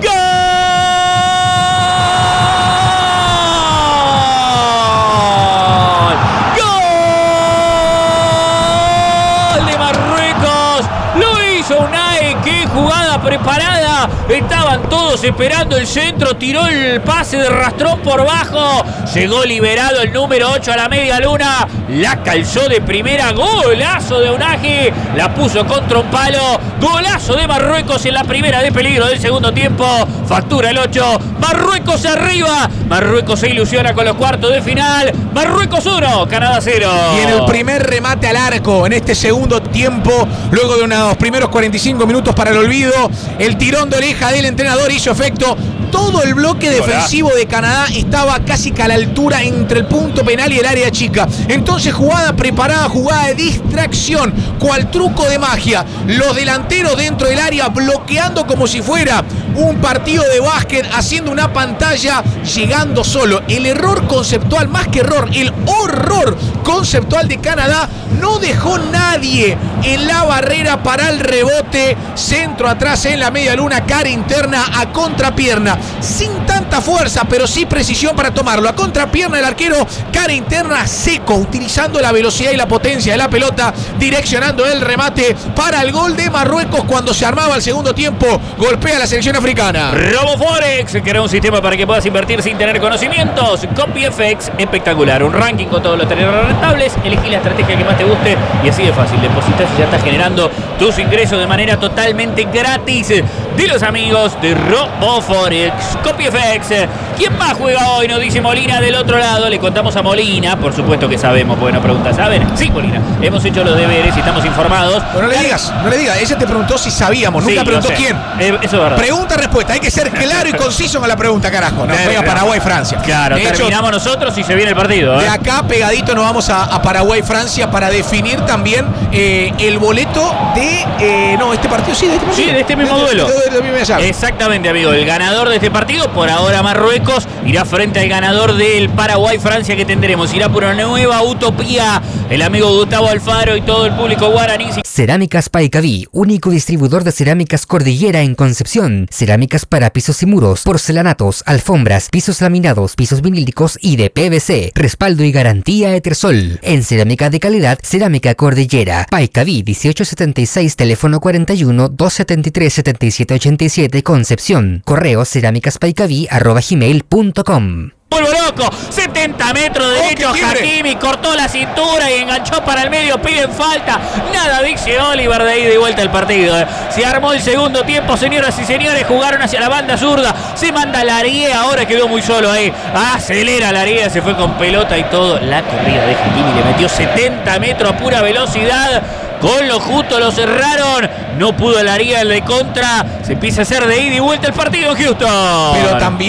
¡Gol! ¡Gol de Marruecos! Lo hizo Unai. ¡Qué jugada preparada! Estaban todos esperando el centro. Tiró el pase de rastrón por bajo. Llegó liberado el número ocho a la media luna. La calzó de primera. Golazo de Unai. La puso contra un palo. Golazo de Marruecos en la primera de peligro del segundo tiempo. Factura el ocho. Marruecos arriba. Marruecos se ilusiona con los cuartos de final. Marruecos uno, Canadá cero. Y en el primer remate al arco, en este segundo tiempo, luego de unos primeros cuarenta y cinco minutos para el olvido, el tirón de oreja del entrenador hizo efecto. Todo el bloque defensivo de Canadá estaba casi que a la altura entre el punto penal y el área chica. Entonces, jugada preparada, jugada de distracción, cual truco de magia. Los delanteros dentro del área bloqueando como si fuera un partido de básquet, haciendo una pantalla, llegando solo. El error conceptual, más que error, el horror conceptual de Canadá, no dejó nadie en la barrera para el rebote. Centro atrás en la media luna, cara interna a contrapierna. Sin tanta fuerza, pero sí precisión para tomarlo. A contrapierna el arquero, cara interna seco, utilizando la velocidad y la potencia de la pelota, direccionando el remate para el gol de Marruecos cuando se armaba el segundo tiempo. Golpea la selección africana. RoboForex, crea un sistema para que puedas invertir sin tener conocimientos. CopyFX, espectacular. Un ranking con todos los terrenos rentables. Elegí la estrategia que más te guste y así de fácil. Depositas y ya estás generando tus ingresos de manera totalmente gratis de los amigos de RoboForex. CopyFX. ¿Quién más juega hoy? Nos dice Molina del otro lado. Le contamos a Molina. Por supuesto que sabemos, porque nos pregunta. ¿Saben? Sí, Molina. Hemos hecho los deberes y estamos informados. Pero no le digas, no le digas. Ella te preguntó si sabíamos. Nunca Sí, preguntó lo sé. quién. Eh, eso es verdad. Pregunta-respuesta. Hay que ser claro y conciso con la pregunta, carajo. Nos pega Paraguay-Francia. Claro, De hecho, terminamos nosotros y se viene el partido. ¿eh? de acá pegadito nos vamos a, a Paraguay-Francia para definir también eh, el boleto de... Eh, no, este partido sí, de este partido. Sí, de este mismo duelo. De, de, de, de, de, de, de, Exactamente, amigo. El ganador de este partido, por ahora Marruecos, irá frente al ganador del Paraguay-Francia que tendremos. Irá por una nueva utopía. El amigo Gustavo Alfaro y todo el público guaraní. Cerámicas Paicaví, único distribuidor de cerámicas Cordillera en Concepción. Cerámicas para pisos y muros, porcelanatos, alfombras, pisos laminados, pisos vinílicos y de P V C. Respaldo y garantía Etersol. En cerámica de calidad, Cerámica Cordillera. Paicaví dieciocho setenta y seis, teléfono cuarenta y uno, doscientos setenta y tres, setenta y siete ochenta y siete, Concepción. Correo cerámicaspaicaví arroba gmail punto com. Vuelvo loco, setenta metros derecho, qué quiebre. Hakimi cortó la cintura y enganchó para el medio, piden falta. Nada dice Oliver de ida y vuelta el partido. eh. Se armó el segundo tiempo, señoras y señores, jugaron hacia la banda zurda. Se manda Larie, ahora quedó muy solo ahí. Acelera Larie, se fue con pelota y todo. La corrida de Hakimi le metió setenta metros a pura velocidad. Con lo justo lo cerraron. No pudo el Ariel de contra. Se empieza a hacer de ida y vuelta el partido en Houston. Pero también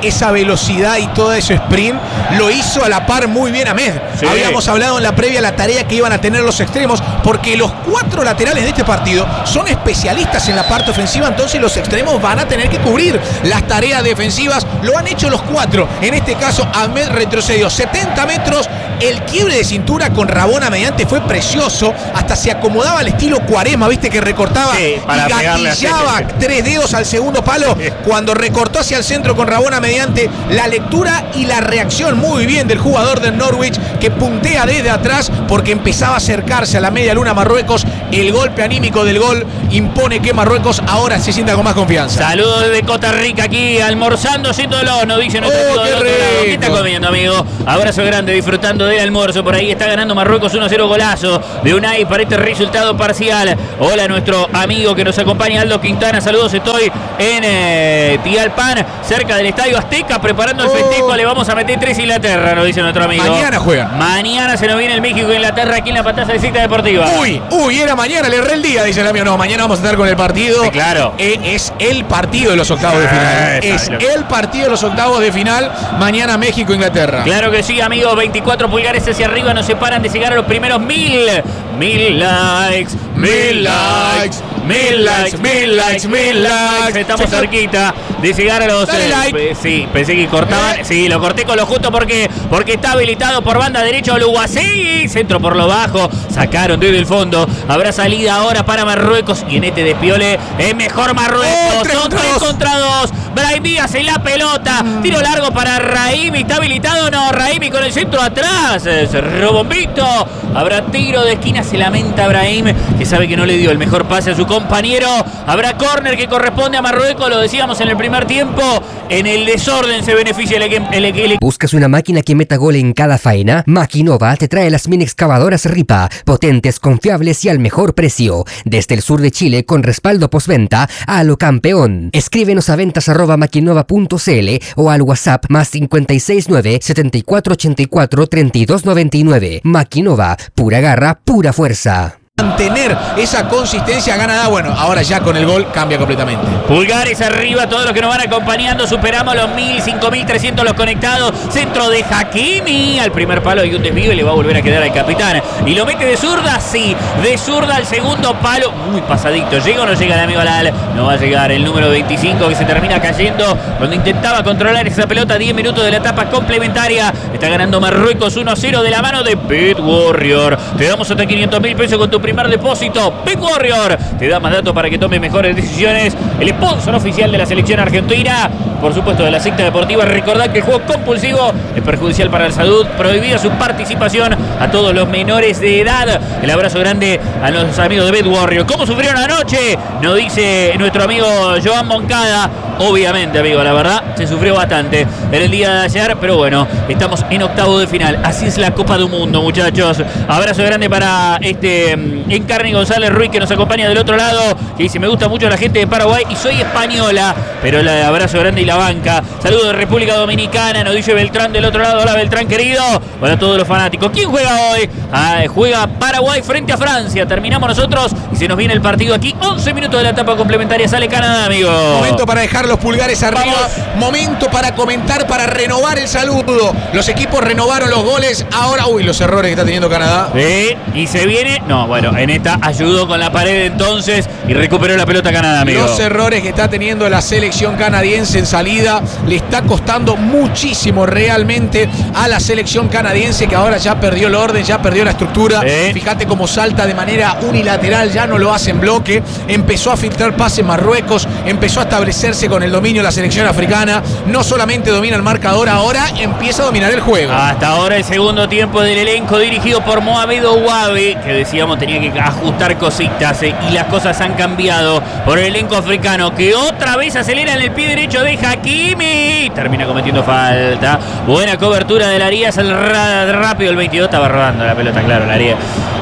esa velocidad y todo ese sprint, lo hizo a la par muy bien Ahmed. Sí. Habíamos hablado en la previa la tarea que iban a tener los extremos, porque los cuatro laterales de este partido son especialistas en la parte ofensiva, entonces los extremos van a tener que cubrir las tareas defensivas. Lo han hecho los cuatro. En este caso, Ahmed retrocedió setenta metros. El quiebre de cintura con Rabona mediante fue precioso. Hasta se acomodaba al estilo Cuaresma, viste que recortaba sí, para y gatillaba tres dedos al segundo palo. Sí. Cuando recortó hacia el centro con Rabona mediante, la lectura y la reacción muy bien del jugador del Norwich, que puntea desde atrás porque empezaba a acercarse a la media luna Marruecos. El golpe anímico del gol impone que Marruecos ahora se sienta con más confianza. Saludos desde Costa Rica, aquí almorzando sin dolor, nos dice nuestro oh, amigo. ¿Qué, ¿Qué está comiendo, amigo? Abrazo grande, disfrutando del almuerzo. Por ahí está ganando Marruecos uno a cero, golazo de Unai para este resultado parcial. Hola, nuestro amigo que nos acompaña, Aldo Quintana. Saludos, estoy en eh, Tialpan, cerca del Estadio Azteca, preparando el oh. festejo. Le vamos a meter tres Inglaterra, nos dice nuestro amigo. Mañana juegan. Mañana se nos viene el México-Inglaterra aquí en la pantalla de Cita Deportiva. Uy, uy, era mañana, le erré el día, dice el amigo. No, mañana vamos a estar con el partido. Sí, claro. Eh, es el partido de los octavos de final. Es el partido de los octavos de final. Mañana México-Inglaterra. Claro que sí, amigos. veinticuatro pulgares hacia arriba nos separan de llegar a los primeros mil. Mil likes, mil likes, mil likes, mil likes, mil likes. Estamos cerquita de llegar a los... Dale like. Eh, sí, pensé que cortaban. ¿Eh? Sí, lo corté con lo justo porque, porque está habilitado por banda derecha Oluwaseyi. Centro por lo bajo. Sacaron desde el fondo. Habrá salida ahora para Marruecos. Y en este despiole es mejor Marruecos. Oh, tres Son contra tres dos. contra dos. Brahim Díaz en la pelota. Mm. Tiro largo para Raimi. ¿Está habilitado o no? Raimi con el centro atrás. Cerró Bombito. Habrá tiro de esquina. Se lamenta Brahim, que sabe que no le dio el mejor pase a su compañero. Habrá córner que corresponde a Marruecos. Lo decíamos en el primer tiempo. En el desorden se beneficia el equipo. El, el... ¿Buscas una máquina que meta gol en cada faena? Maquinova te trae las mini excavadoras Ripa, potentes, confiables y al mejor precio. Desde el sur de Chile, con respaldo postventa a lo campeón. Escríbenos a ventas arroba maquinova punto cl o al WhatsApp más cincuenta y seis nueve, setenta y cuatro ochenta y cuatro, treinta y dos noventa y nueve. Maquinova, pura garra, pura fuerza. Mantener esa consistencia ganada. Bueno, ahora ya con el gol cambia completamente. Pulgares arriba, todos los que nos van acompañando. Superamos los mil, cinco mil trescientos los conectados. Centro de Hakimi al primer palo y un desvío y le va a volver a quedar al capitán. Y lo mete de zurda, sí, de zurda al segundo palo. Muy pasadito. ¿Llega o no llega el amigo Alal? No va a llegar el número veinticinco, que se termina cayendo cuando intentaba controlar esa pelota. diez minutos de la etapa complementaria. Está ganando Marruecos uno a cero de la mano de Bet Warrior. Te damos hasta quinientos mil pesos con tu primer depósito. Bet Warrior te da más datos para que tome mejores decisiones. El sponsor oficial de la selección argentina, por supuesto de la Cita Deportiva. Recordad que el juego compulsivo es perjudicial para la salud. Prohibida su participación a todos los menores de edad. El abrazo grande a los amigos de Bet Warrior. ¿Cómo sufrieron anoche? Nos dice nuestro amigo Joan Moncada. Obviamente, amigo, la verdad se sufrió bastante en el día de ayer, pero bueno, estamos en octavo de final. Así es la Copa del Mundo, muchachos. Abrazo grande para este Encarni González Ruiz, que nos acompaña del otro lado, que dice: me gusta mucho la gente de Paraguay y soy española, pero el abrazo grande y la banca. Saludos de República Dominicana, nos dice Beltrán del otro lado. Hola, Beltrán querido. Hola a todos los fanáticos. ¿Quién juega hoy? Ah, juega Paraguay frente a Francia. Terminamos nosotros y se nos viene el partido aquí. once minutos de la etapa complementaria. Sale Canadá, amigo. Momento para dejar los pulgares arriba. Vamos. Momento para comentar, para renovar el saludo. Los equipos renovaron los goles. Ahora, uy, los errores que está teniendo Canadá. Sí, y se viene. No, bueno, en esta ayudó con la pared entonces y recuperó la pelota Canadá, amigo. Los errores que está teniendo la selección canadiense en salida le está costando muchísimo realmente a la selección canadiense, que ahora ya perdió el orden, ya perdió la estructura. Sí. Fíjate cómo salta de manera unilateral, ya no lo hace en bloque. Empezó a filtrar pases Marruecos, empezó a establecerse con el dominio de la selección africana. No solamente domina el marcador, ahora empieza a dominar el juego. Hasta ahora el segundo tiempo del elenco dirigido por Mohamed Ouabi, que decíamos tenía que ajustar cositas, eh, y las cosas han cambiado por el elenco africano, que otra vez acelera en el pie derecho de Hakimi. Termina cometiendo falta. Buena cobertura del Arias, el rápido, el veintidós estaba robando la pelota, claro, el Arias.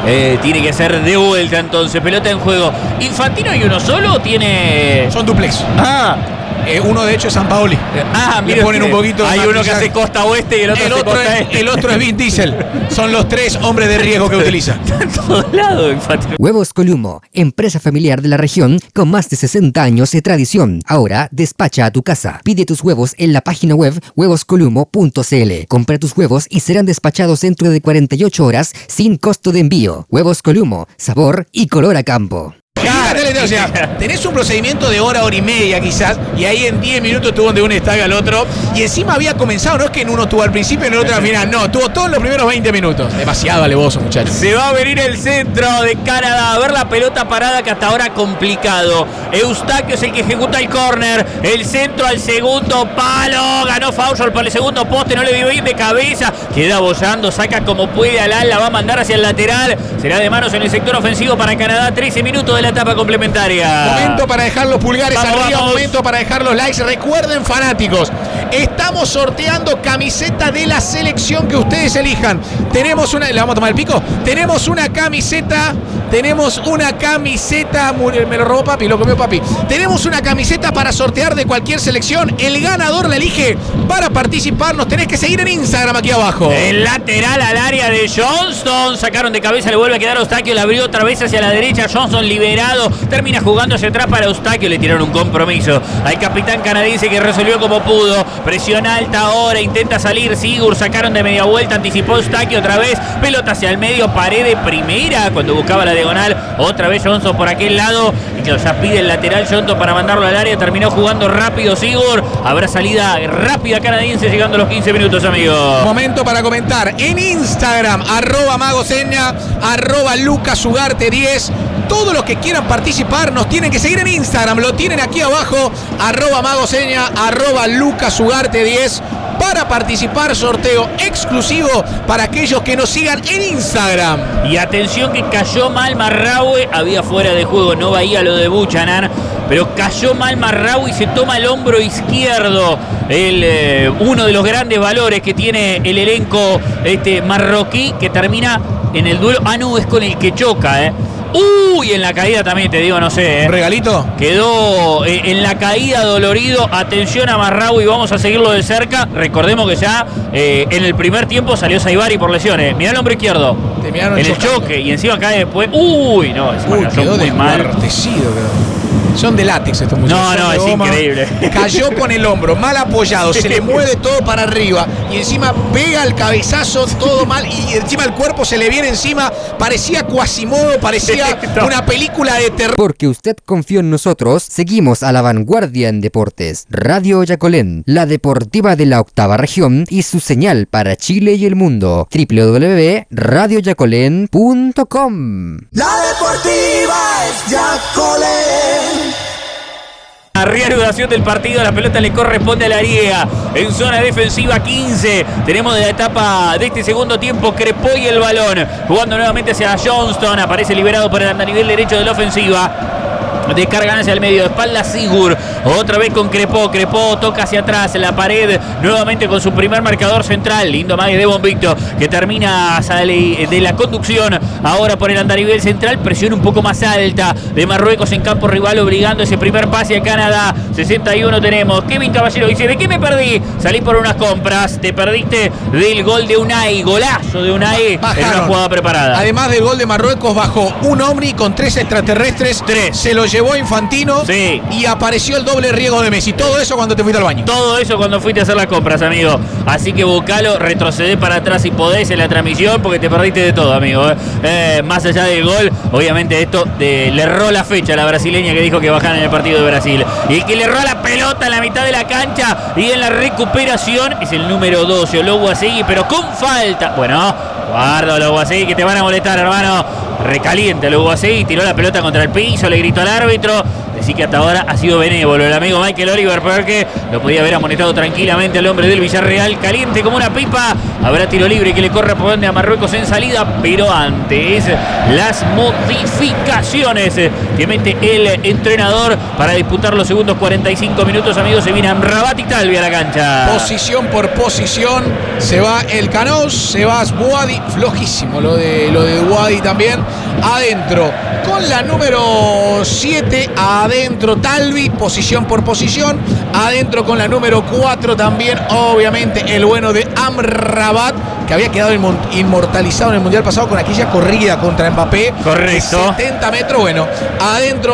eh, tiene que ser de vuelta entonces. Pelota en juego. ¿Infantino y uno solo o tiene...? Son duplex. Ah. Eh, uno de hecho es San Paoli. Ah, le mira, ponen un poquito. Hay uno que hace costa oeste y el otro el hace otro costa es, este. El otro es Vin Diesel. Son los tres hombres de riesgo que utiliza. Está en todos lados, Infantino. Huevos Columo, empresa familiar de la región con más de sesenta años de tradición. Ahora despacha a tu casa. Pide tus huevos en la página web huevos columo punto c l. Compra tus huevos y serán despachados dentro de cuarenta y ocho horas sin costo de envío. Huevos Columo, sabor y color a campo. O sea, tenés un procedimiento de hora, hora y media quizás, y ahí en diez minutos estuvo de un estadio al otro, y encima había comenzado, no es que en uno estuvo al principio y en el otro al final, no, tuvo todos los primeros veinte minutos. Demasiado alevoso, muchachos. Se va a venir el centro de Canadá, a ver la pelota parada que hasta ahora complicado. Eustaquio es el que ejecuta el córner, el centro al segundo palo, ganó Fausol por el segundo poste, no le dio bien de cabeza, queda bollando, saca como puede al ala, va a mandar hacia el lateral, será de manos en el sector ofensivo para Canadá, trece minutos de la etapa complementaria. Momento para dejar los pulgares Vamos, arriba, vamos. momento para dejar los likes. Recuerden, fanáticos, estamos sorteando camiseta de la selección que ustedes elijan. Tenemos una, ¿le vamos a tomar el pico? Tenemos una camiseta, tenemos una camiseta, me lo robó papi, lo comió papi. Tenemos una camiseta para sortear de cualquier selección. El ganador la elige. Para participar nos tenés que seguir en Instagram aquí abajo. El lateral al área de Johnston, sacaron de cabeza, le vuelve a quedar Eustaquio, la abrió otra vez hacia la derecha, Johnston liberado, termina jugando hacia atrás para Eustaquio, le tiraron un compromiso al capitán canadiense que resolvió como pudo, presión alta ahora, intenta salir Sigur, sacaron de media vuelta, anticipó Eustaquio otra vez, pelota hacia el medio, pared de primera cuando buscaba la diagonal, otra vez Johnston por aquel lado, y claro, ya pide el lateral Johnston para mandarlo al área, terminó jugando rápido Sigur, habrá salida rápida canadiense llegando a los quince minutos, amigos. Momento para comentar en Instagram, arroba magoseña, arroba lucasugarte diez. Todos los que quieran participar nos tienen que seguir en Instagram, lo tienen aquí abajo, arroba magoseña, arroba lucasugarte diez. Para participar, sorteo exclusivo para aquellos que nos sigan en Instagram. Y atención que cayó mal Marraue, había fuera de juego, no veía lo de Buchanan, pero cayó mal Marraue y se toma el hombro izquierdo, el, eh, uno de los grandes valores que tiene el elenco este marroquí, que termina en el duelo. Ah, no, es con el que choca, eh. Uy, en la caída también te digo, no sé. ¿eh? ¿Un regalito? Quedó eh, en la caída dolorido. Atención a Marraui, vamos a seguirlo de cerca. Recordemos que ya eh, en el primer tiempo salió Saibari por lesiones. Mirá el hombro izquierdo. En el chocando. choque y encima cae después. Uy, no, encima Uy, cayó quedó muy mal. desguartecido, quedó. Son de látex estos muchachos. No, no, es goma. increíble. Cayó con el hombro, mal apoyado, se le mueve todo para arriba y encima pega el cabezazo todo mal y encima el cuerpo se le viene encima. Parecía Quasimodo, parecía no. una película de terror. Porque usted confió en nosotros, seguimos a la vanguardia en deportes. Radio Yacolén, la deportiva de la octava región y su señal para Chile y el mundo. doble u doble u doble u punto radio yacolén punto com. La deportiva es Yacolén. La reanudación del partido, la pelota le corresponde a la Ariega en zona defensiva quince. Tenemos de la etapa de este segundo tiempo Crepó y el balón. Jugando nuevamente hacia Johnston, aparece liberado por el andanivel derecho de la ofensiva. Descargan hacia el medio, de espalda Sigur, otra vez con Crepó, Crepó toca hacia atrás, la pared, nuevamente con su primer marcador central, lindo mague de Bombito, que termina sale de la conducción, ahora por el andarivel central, presión un poco más alta de Marruecos en campo rival, obligando ese primer pase a Canadá. Sesenta y uno tenemos, Kevin Caballero dice, ¿de qué me perdí? Salí por unas compras, te perdiste del gol de Unai, golazo de Unai. Bajaron. En una jugada preparada. Además del gol de Marruecos, bajó un Omni con tres extraterrestres, Tres. se lo llevó Infantino, sí. Y apareció el doble riego de Messi. Todo eso cuando te fuiste al baño. Todo eso cuando fuiste a hacer las compras, amigo. Así que buscalo, retrocedé para atrás si podés en la transmisión porque te perdiste de todo, amigo. Eh, eh, más allá del gol, obviamente esto de, le erró la fecha a la brasileña que dijo que bajaran en el partido de Brasil. Y el que le erró la pelota en la mitad de la cancha y en la recuperación es el número doce, Ologuasegui, pero con falta. Bueno, guarda Ologuasegui que te van a molestar, hermano. Recaliente Ologuasegui, tiró la pelota contra el piso, le gritó al árbitro. Así que hasta ahora ha sido benévolo el amigo Michael Oliver, porque lo podía haber amonestado tranquilamente al hombre del Villarreal, caliente como una pipa. Habrá tiro libre que le corresponde a Marruecos en salida, pero antes las modificaciones que mete el entrenador para disputar los segundos cuarenta y cinco minutos, amigos. Se viene Amrabat y Talvi a la cancha. Posición por posición, se va el Canoz, se va Bouhaddi, flojísimo lo de lo de Bouhaddi también. Adentro con la número siete, adentro Talvi, posición por posición. Adentro con la número cuatro también, obviamente, el bueno de Amrabat, que había quedado inmortalizado en el Mundial pasado con aquella corrida contra Mbappé. Correcto. setenta metros, bueno. Adentro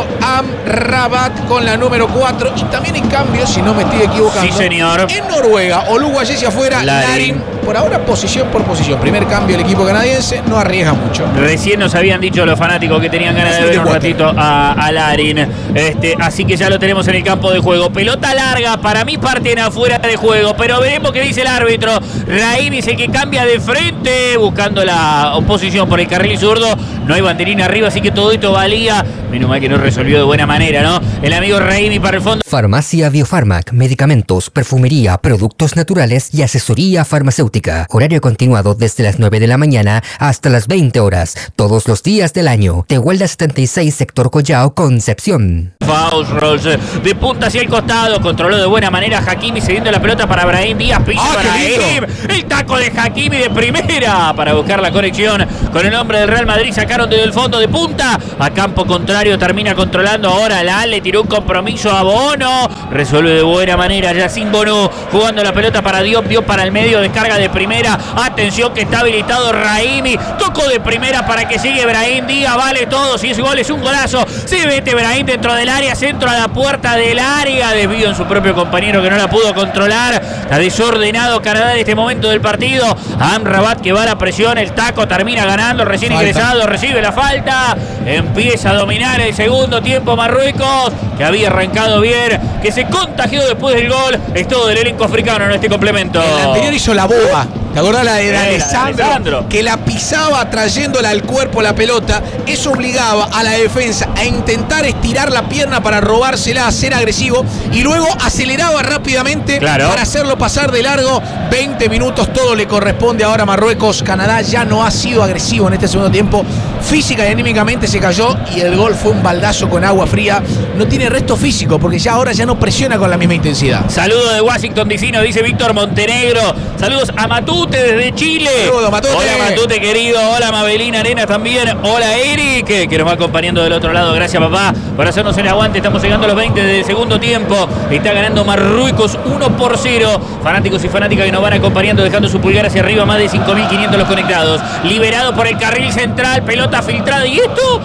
Amrabat con la número cuatro. Y también en cambio, si no me estoy equivocando, sí, señor, en Noruega, Oluwayeshi afuera, Larin. Larin. Por ahora posición por posición. Primer cambio el equipo canadiense, no arriesga mucho. Recién nos habían dicho los fanáticos que tenían ganas de ver un ratito a, a Larin. Este, así que ya lo tenemos en el campo de juego. Pelota larga, para mí parten afuera de juego, pero veremos qué dice el árbitro. Raimi es el que cambia de frente, buscando la oposición por el carril zurdo. No hay banderina arriba, así que todo esto valía. Menos mal que no resolvió de buena manera, ¿no? El amigo Raimi para el fondo. Farmacia Biofarmac, medicamentos, perfumería, productos naturales y asesoría farmacéutica. Horario continuado desde las nueve de la mañana hasta las veinte horas, todos los días del año. Tehuelda setenta y seis, sector Collao, Concepción. Faust Rolls de punta hacia el costado, controló de buena manera Hakimi, cediendo la pelota para Brahim Díaz. Pisa ¡Ah, Brahim, el taco de Hakimi de primera para buscar la conexión con el hombre del Real Madrid. Sacaron desde el fondo de punta a campo contrario, termina controlando ahora la le tiró un compromiso a Bono, resuelve de buena manera ya sin Bono, jugando la pelota para Diop, Diop para el medio, descarga de primera, atención que está habilitado Raimi, tocó de primera para que sigue Brahim Díaz, vale todo, si es gol es un golazo, se mete Brahim dentro del área, centro a la puerta del área, desvío en su propio compañero que no la pudo controlar. Está desordenado Canadá en este momento del partido. Amrabat que va a la presión, el taco termina ganando, recién falta. ingresado, recibe la falta, empieza a dominar el segundo tiempo Marruecos, que había arrancado bien, que se contagió después del gol. Es todo del elenco africano en este complemento. El anterior hizo la boba. ¿Te acordás la de Alessandro? Alessandro? Que la pisaba trayéndola al cuerpo la pelota. Eso obligaba a la defensa a intentar estirar la pierna para robársela, a ser agresivo. Y luego aceleraba rápidamente claro. para hacerlo pasar de largo. veinte minutos, todo le corresponde ahora a Marruecos. Canadá ya no ha sido agresivo en este segundo tiempo. Física y anímicamente se cayó y el gol fue un baldazo con agua fría. No tiene resto físico porque ya ahora ya no presiona con la misma intensidad. Saludos de Washington D C, nos dice Víctor Montenegro. Saludos a Matute desde Chile. Saludos, Matute. Hola Matute querido, hola Mabelina Arena también, hola Eric, que nos va acompañando del otro lado. Gracias papá por hacernos el aguante. Estamos llegando a los veinte del segundo tiempo. Está ganando Marruecos uno por cero. Fanáticos y fanáticas que nos van acompañando, dejando su pulgar hacia arriba, más de cinco mil quinientos los conectados. Liberado por el carril central, pelota filtrada. ¿Y esto?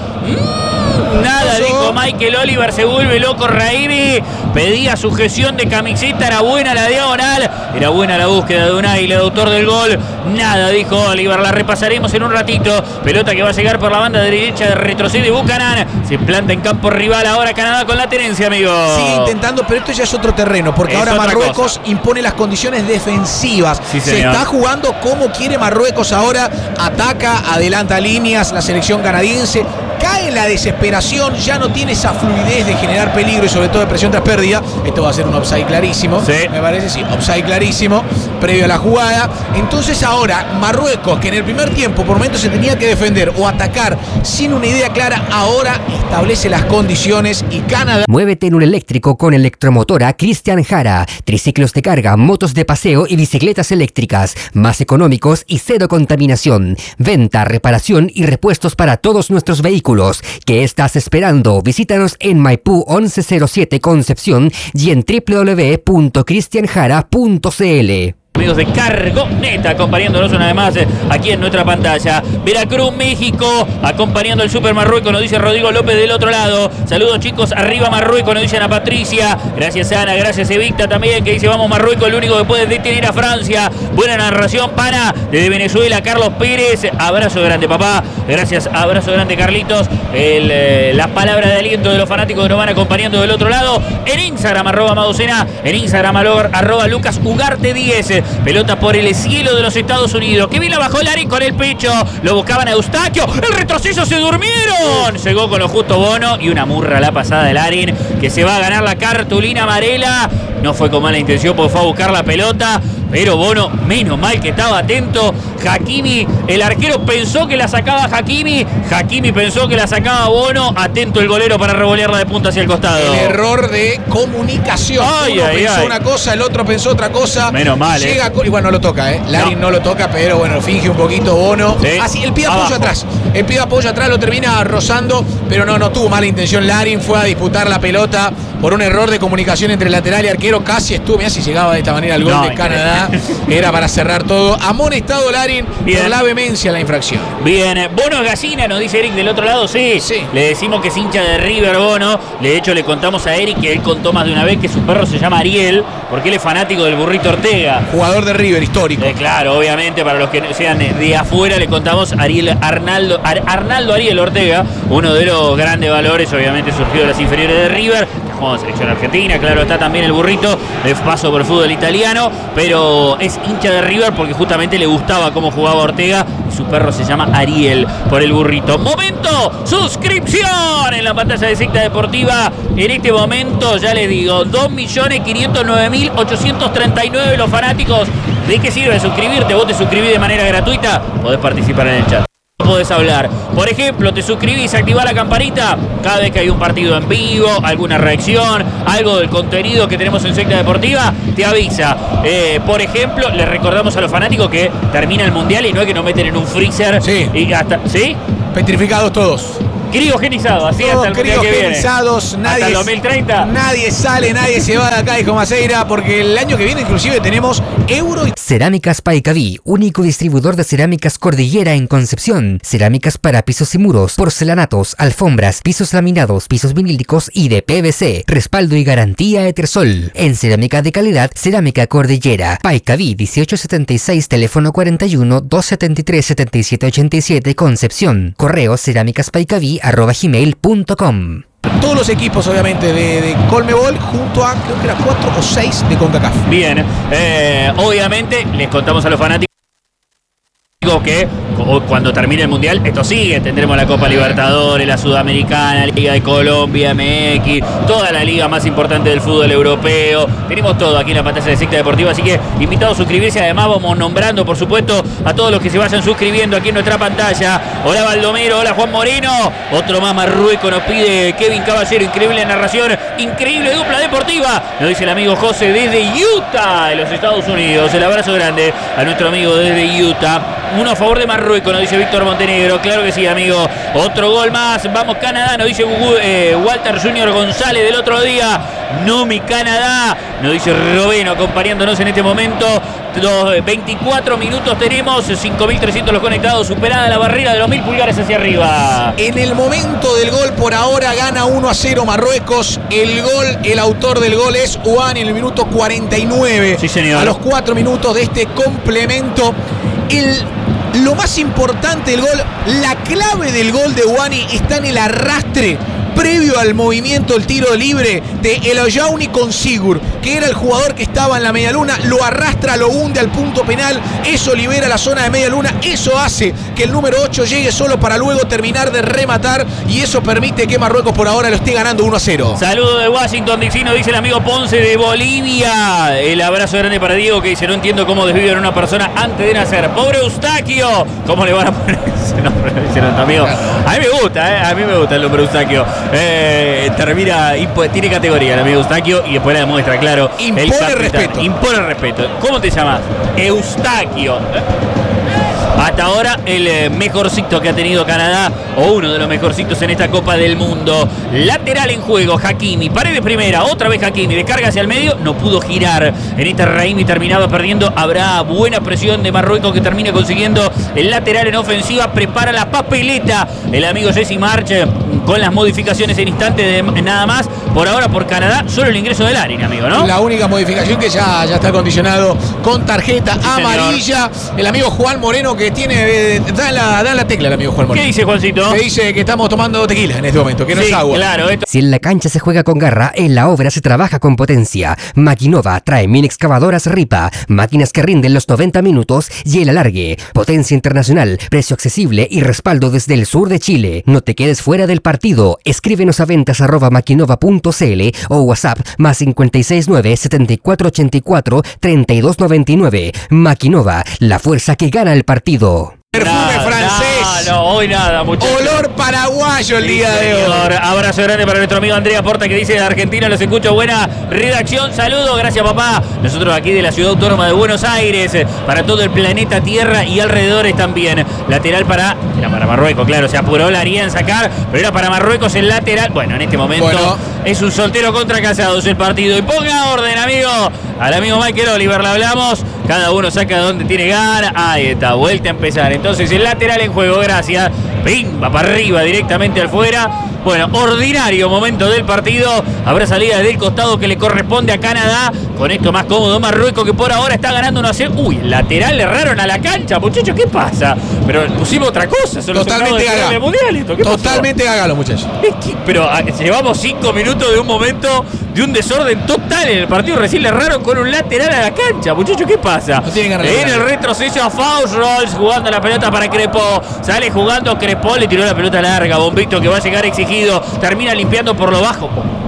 Mm, nada, dijo Michael Oliver, se vuelve loco Raimi. Pedía sujeción de camiseta, era buena la diagonal, era buena la búsqueda de Unai, el autor del gol. Nada, dijo Oliver, la repasaremos en un ratito. Pelota que va a llegar por la banda derecha, retrocede Buchanan, se planta en campo rival ahora Canadá con la tenencia, amigo. Sigue intentando, pero esto ya es otro terreno, porque es ahora Marruecos cosa. impone las condiciones defensivas. Sí, se está jugando como quiere Marruecos ahora, ataca, adelanta líneas, la selección canadiense. Cae en la desesperación, ya no tiene esa fluidez de generar peligro y sobre todo de presión tras pérdida. Esto va a ser un offside clarísimo. Sí. Me parece, sí, offside clarísimo, previo a la jugada. Entonces ahora Marruecos, que en el primer tiempo por momentos se tenía que defender o atacar sin una idea clara, ahora establece las condiciones y Canadá... Muévete en un eléctrico con Electromotora Cristian Jara. Triciclos de carga, motos de paseo y bicicletas eléctricas. Más económicos y cero contaminación. Venta, reparación y repuestos para todos nuestros vehículos. ¿Qué estás esperando? Visítanos en Maipú once cero siete Concepción y en w w w punto cristian jara punto c l. Amigos de Cargoneta acompañándonos una vez más aquí en nuestra pantalla. Veracruz, México, acompañando el Super Marruecos, nos dice Rodrigo López del otro lado. Saludos chicos, arriba Marruecos, nos dice Ana Patricia. Gracias Ana, gracias Evicta también, que dice vamos Marruecos, el único que puede detener a Francia. Buena narración para desde Venezuela, Carlos Pérez. Abrazo grande papá, gracias, abrazo grande Carlitos. El, eh, la palabra de aliento de los fanáticos que nos van acompañando del otro lado. En Instagram, arroba Madocena, en Instagram, arroba Lucas Ugarte diez. finalmente. Pelota por el cielo de los Estados Unidos. Que bien la bajó Larin con el pecho. Lo buscaban a Eustaquio. El retroceso, se durmieron. Llegó con lo justo Bono y una murra la pasada de Larin, que se va a ganar la cartulina amarela. No fue con mala intención porque fue a buscar la pelota, pero Bono, menos mal que estaba atento. Hakimi, el arquero pensó que la sacaba Hakimi. Hakimi pensó que la sacaba Bono. Atento el golero para revolearla de punta hacia el costado. El error de comunicación. Ay, Uno ay, pensó ay. una cosa, el otro pensó otra cosa. Menos mal, Llega eh. con- y bueno, no lo toca, ¿eh? Larin no. No. lo toca, pero bueno, finge un poquito Bono. Sí. Así, el pie apoyo Abajo. atrás. El pie apoyo atrás lo termina rozando, pero no, no tuvo mala intención. Larin fue a disputar la pelota por un error de comunicación entre lateral y arquero. Casi estuvo, mirá si llegaba de esta manera el gol No, de Canadá. Era para cerrar todo. Amonestado Larin Bien. por la vehemencia en la infracción. Bien, Bono es gallina, nos dice Eric del otro lado, sí. Sí. Le decimos que es hincha de River Bono. De hecho, le contamos a Eric que él contó más de una vez que su perro se llama Ariel, porque él es fanático del burrito Ortega. Jugador de River, histórico. Eh, claro, obviamente, para los que sean de afuera, le contamos Ariel Arnaldo, Ar- Arnaldo Ariel Ortega, uno de los grandes valores, obviamente surgido de las inferiores de River. Jugó en selección argentina, claro, está también el burrito, de paso por el fútbol italiano, pero es hincha de River porque justamente le gustaba cómo jugaba Ortega y su perro se llama Ariel por el burrito. Momento, suscripción en la pantalla de Secta Deportiva. En este momento, ya les digo, dos millones quinientos nueve mil ochocientos treinta y nueve los fanáticos. ¿De qué sirve suscribirte? Vos te suscribís de manera gratuita, podés participar en el chat. Podés hablar. Por ejemplo, te suscribís, activás la campanita cada vez que hay un partido en vivo, alguna reacción, algo del contenido que tenemos en Secta Deportiva, te avisa. Eh, por ejemplo, les recordamos a los fanáticos que termina el Mundial y no es que nos meten en un freezer. Sí. Y hasta, ¿sí? Petrificados todos. Criogenizado, así Todos hasta el Mundial que viene. criogenizados, nadie, Hasta el dos mil treinta. nadie sale, nadie se va de acá, dijo Maceira, porque el año que viene inclusive tenemos Euro y Cerámicas Paicaví, único distribuidor de cerámicas Cordillera en Concepción. Cerámicas para pisos y muros, porcelanatos, alfombras, pisos laminados, pisos vinílicos y de P V C. Respaldo y garantía Etersol. En cerámica de calidad, Cerámica Cordillera. Paicaví dieciocho setenta y seis, teléfono cuarenta y uno, doscientos setenta y tres, setenta y siete ochenta y siete, Concepción. Correo cerámicaspaicaví arroba gmail punto com. todos los equipos obviamente de, de Colmebol junto a creo que era cuatro o seis de CONCACAF. Bien, eh, obviamente les contamos a los fanáticos que cuando termine el Mundial esto sigue, tendremos la Copa Libertadores, la Sudamericana, la Liga de Colombia, M X, toda la liga más importante del fútbol europeo, tenemos todo aquí en la pantalla de Secta Deportiva, así que invitados a suscribirse. Además vamos nombrando por supuesto a todos los que se vayan suscribiendo aquí en nuestra pantalla. Hola Baldomero, hola Juan Moreno, otro más Marruecos nos pide Kevin Caballero, increíble narración, increíble dupla deportiva, nos dice el amigo José desde Utah, en los Estados Unidos. El abrazo grande a nuestro amigo desde Utah. Uno a favor de Marruecos, nos dice Víctor Montenegro. Claro que sí, amigo. Otro gol más. Vamos Canadá, nos dice eh, Walter Junior González del otro día. No mi Canadá, nos dice Robeno acompañándonos en este momento. Los veinticuatro minutos tenemos, cinco mil trescientos los conectados, superada la barrera de los mil pulgares hacia arriba. En el momento del gol por ahora gana uno a cero Marruecos. El gol, el autor del gol es Uani en el minuto cuarenta y nueve. Sí, señor. A los cuatro minutos de este complemento. El, lo más importante del gol, la clave del gol de Uani está en el arrastre previo al movimiento, el tiro libre de El Oyauni con Sigur, que era el jugador que estaba en la media luna, lo arrastra, lo hunde al punto penal, eso libera la zona de media luna, eso hace que el número ocho llegue solo para luego terminar de rematar y eso permite que Marruecos por ahora lo esté ganando uno a cero. Saludo de Washington D C, nos dice el amigo Ponce de Bolivia. El abrazo grande para Diego que dice: no entiendo cómo desviven a una persona antes de nacer. Pobre Eustaquio, ¿cómo le van a poner ese nombre? Ese nombre, amigo. A mí me gusta, ¿eh? A mí me gusta el nombre Eustaquio. Eh, termina, tiene categoría el amigo Eustaquio y después la demuestra, claro. Impone el capitán. respeto. Impone respeto. ¿Cómo te llamas? Eustaquio. Hasta ahora el mejorcito que ha tenido Canadá, o uno de los mejorcitos en esta Copa del Mundo. Lateral en juego, Hakimi, pared de primera, otra vez Hakimi, descarga hacia el medio, no pudo girar. En esta Raimi terminaba perdiendo, habrá buena presión de Marruecos que termina consiguiendo el lateral en ofensiva, prepara la papeleta el amigo Jesse March con las modificaciones en instante de nada más. por ahora por Canadá, solo el ingreso de Larin, amigo, ¿no? La única modificación que ya, ya está condicionado con tarjeta sí, amarilla. Señor. El amigo Juan Moreno que tiene, eh, da, la, da la tecla el amigo Juan Moreno. ¿Qué dice Juancito? Que dice que estamos tomando tequila en este momento, que no sí, es agua. Claro, esto... Si en la cancha se juega con garra, en la obra se trabaja con potencia. Maquinova trae mini excavadoras Ripa, máquinas que rinden los noventa minutos y el alargue. Potencia internacional, precio accesible y respaldo desde el sur de Chile. No te quedes fuera del partido. Escríbenos a ventas arroba maquinova punto cl o WhatsApp más cinco seis nueve, siete cuatro ocho cuatro, tres dos nueve nueve. Maquinova, la fuerza que gana el partido. Perfume nada, francés. No, no, hoy nada, muchachos. Olor paraguayo el sí, día de hoy. Abrazo grande para nuestro amigo Andrea Porta que dice de Argentina, los escucho, buena redacción, saludos, gracias papá. Nosotros aquí de la Ciudad Autónoma de Buenos Aires, para todo el planeta Tierra y alrededores también. Lateral para, era para Marruecos, claro, se apuró Laría en sacar, pero era para Marruecos el lateral. Bueno, en este momento bueno. es un soltero contra casados el partido. Y ponga orden, amigo. Al amigo Michael Oliver le hablamos. Cada uno saca donde tiene ganas. Ahí está, vuelta a empezar. Entonces el lateral en juego, gracias. Pim, va para arriba, directamente al fuera. Bueno, ordinario momento del partido. Habrá salida del costado que le corresponde a Canadá. Con esto más cómodo Marruecos, que por ahora está ganando uno a cero. Uy, el lateral le erraron a la cancha, muchachos, ¿qué pasa? Pero pusimos otra cosa. Solo Totalmente gaga. Mundial, ¿qué Totalmente gaga los muchachos. Es que, pero a, llevamos cinco minutos de un momento de un desorden total en el partido. Recién le erraron con un lateral a la cancha, muchachos, ¿qué pasa? No tienen ganas en el retroceso a Faust Rolls, jugando la pelota para Crepó. Sale jugando Crepó, le tiró la pelota larga. Bombito que va a llegar exigido. Termina limpiando por lo bajo.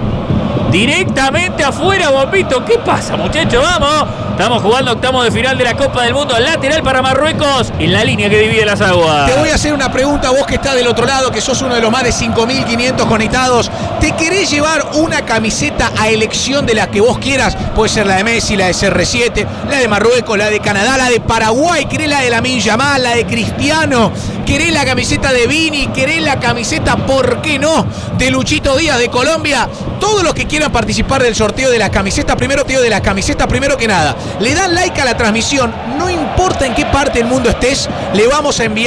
Directamente afuera, Bombito. ¿Qué pasa, muchachos? Vamos. Estamos jugando octavos de final de la Copa del Mundo. Lateral para Marruecos en la línea que divide las aguas. Te voy a hacer una pregunta, vos que estás del otro lado, que sos uno de los más de cinco mil quinientos conectados. ¿Te querés llevar una camiseta a elección de la que vos quieras? Puede ser la de Messi, la de C R siete, la de Marruecos, la de Canadá, la de Paraguay. ¿Querés la de Lamine Yamal, la de Cristiano? ¿Querés la camiseta de Vini? ¿Querés la camiseta, por qué no, de Luchito Díaz de Colombia? Todos los que quieran participar del sorteo de las camisetas, primero te digo de las camisetas, primero que nada, le dan like a la transmisión, no importa en qué parte del mundo estés, le vamos a enviar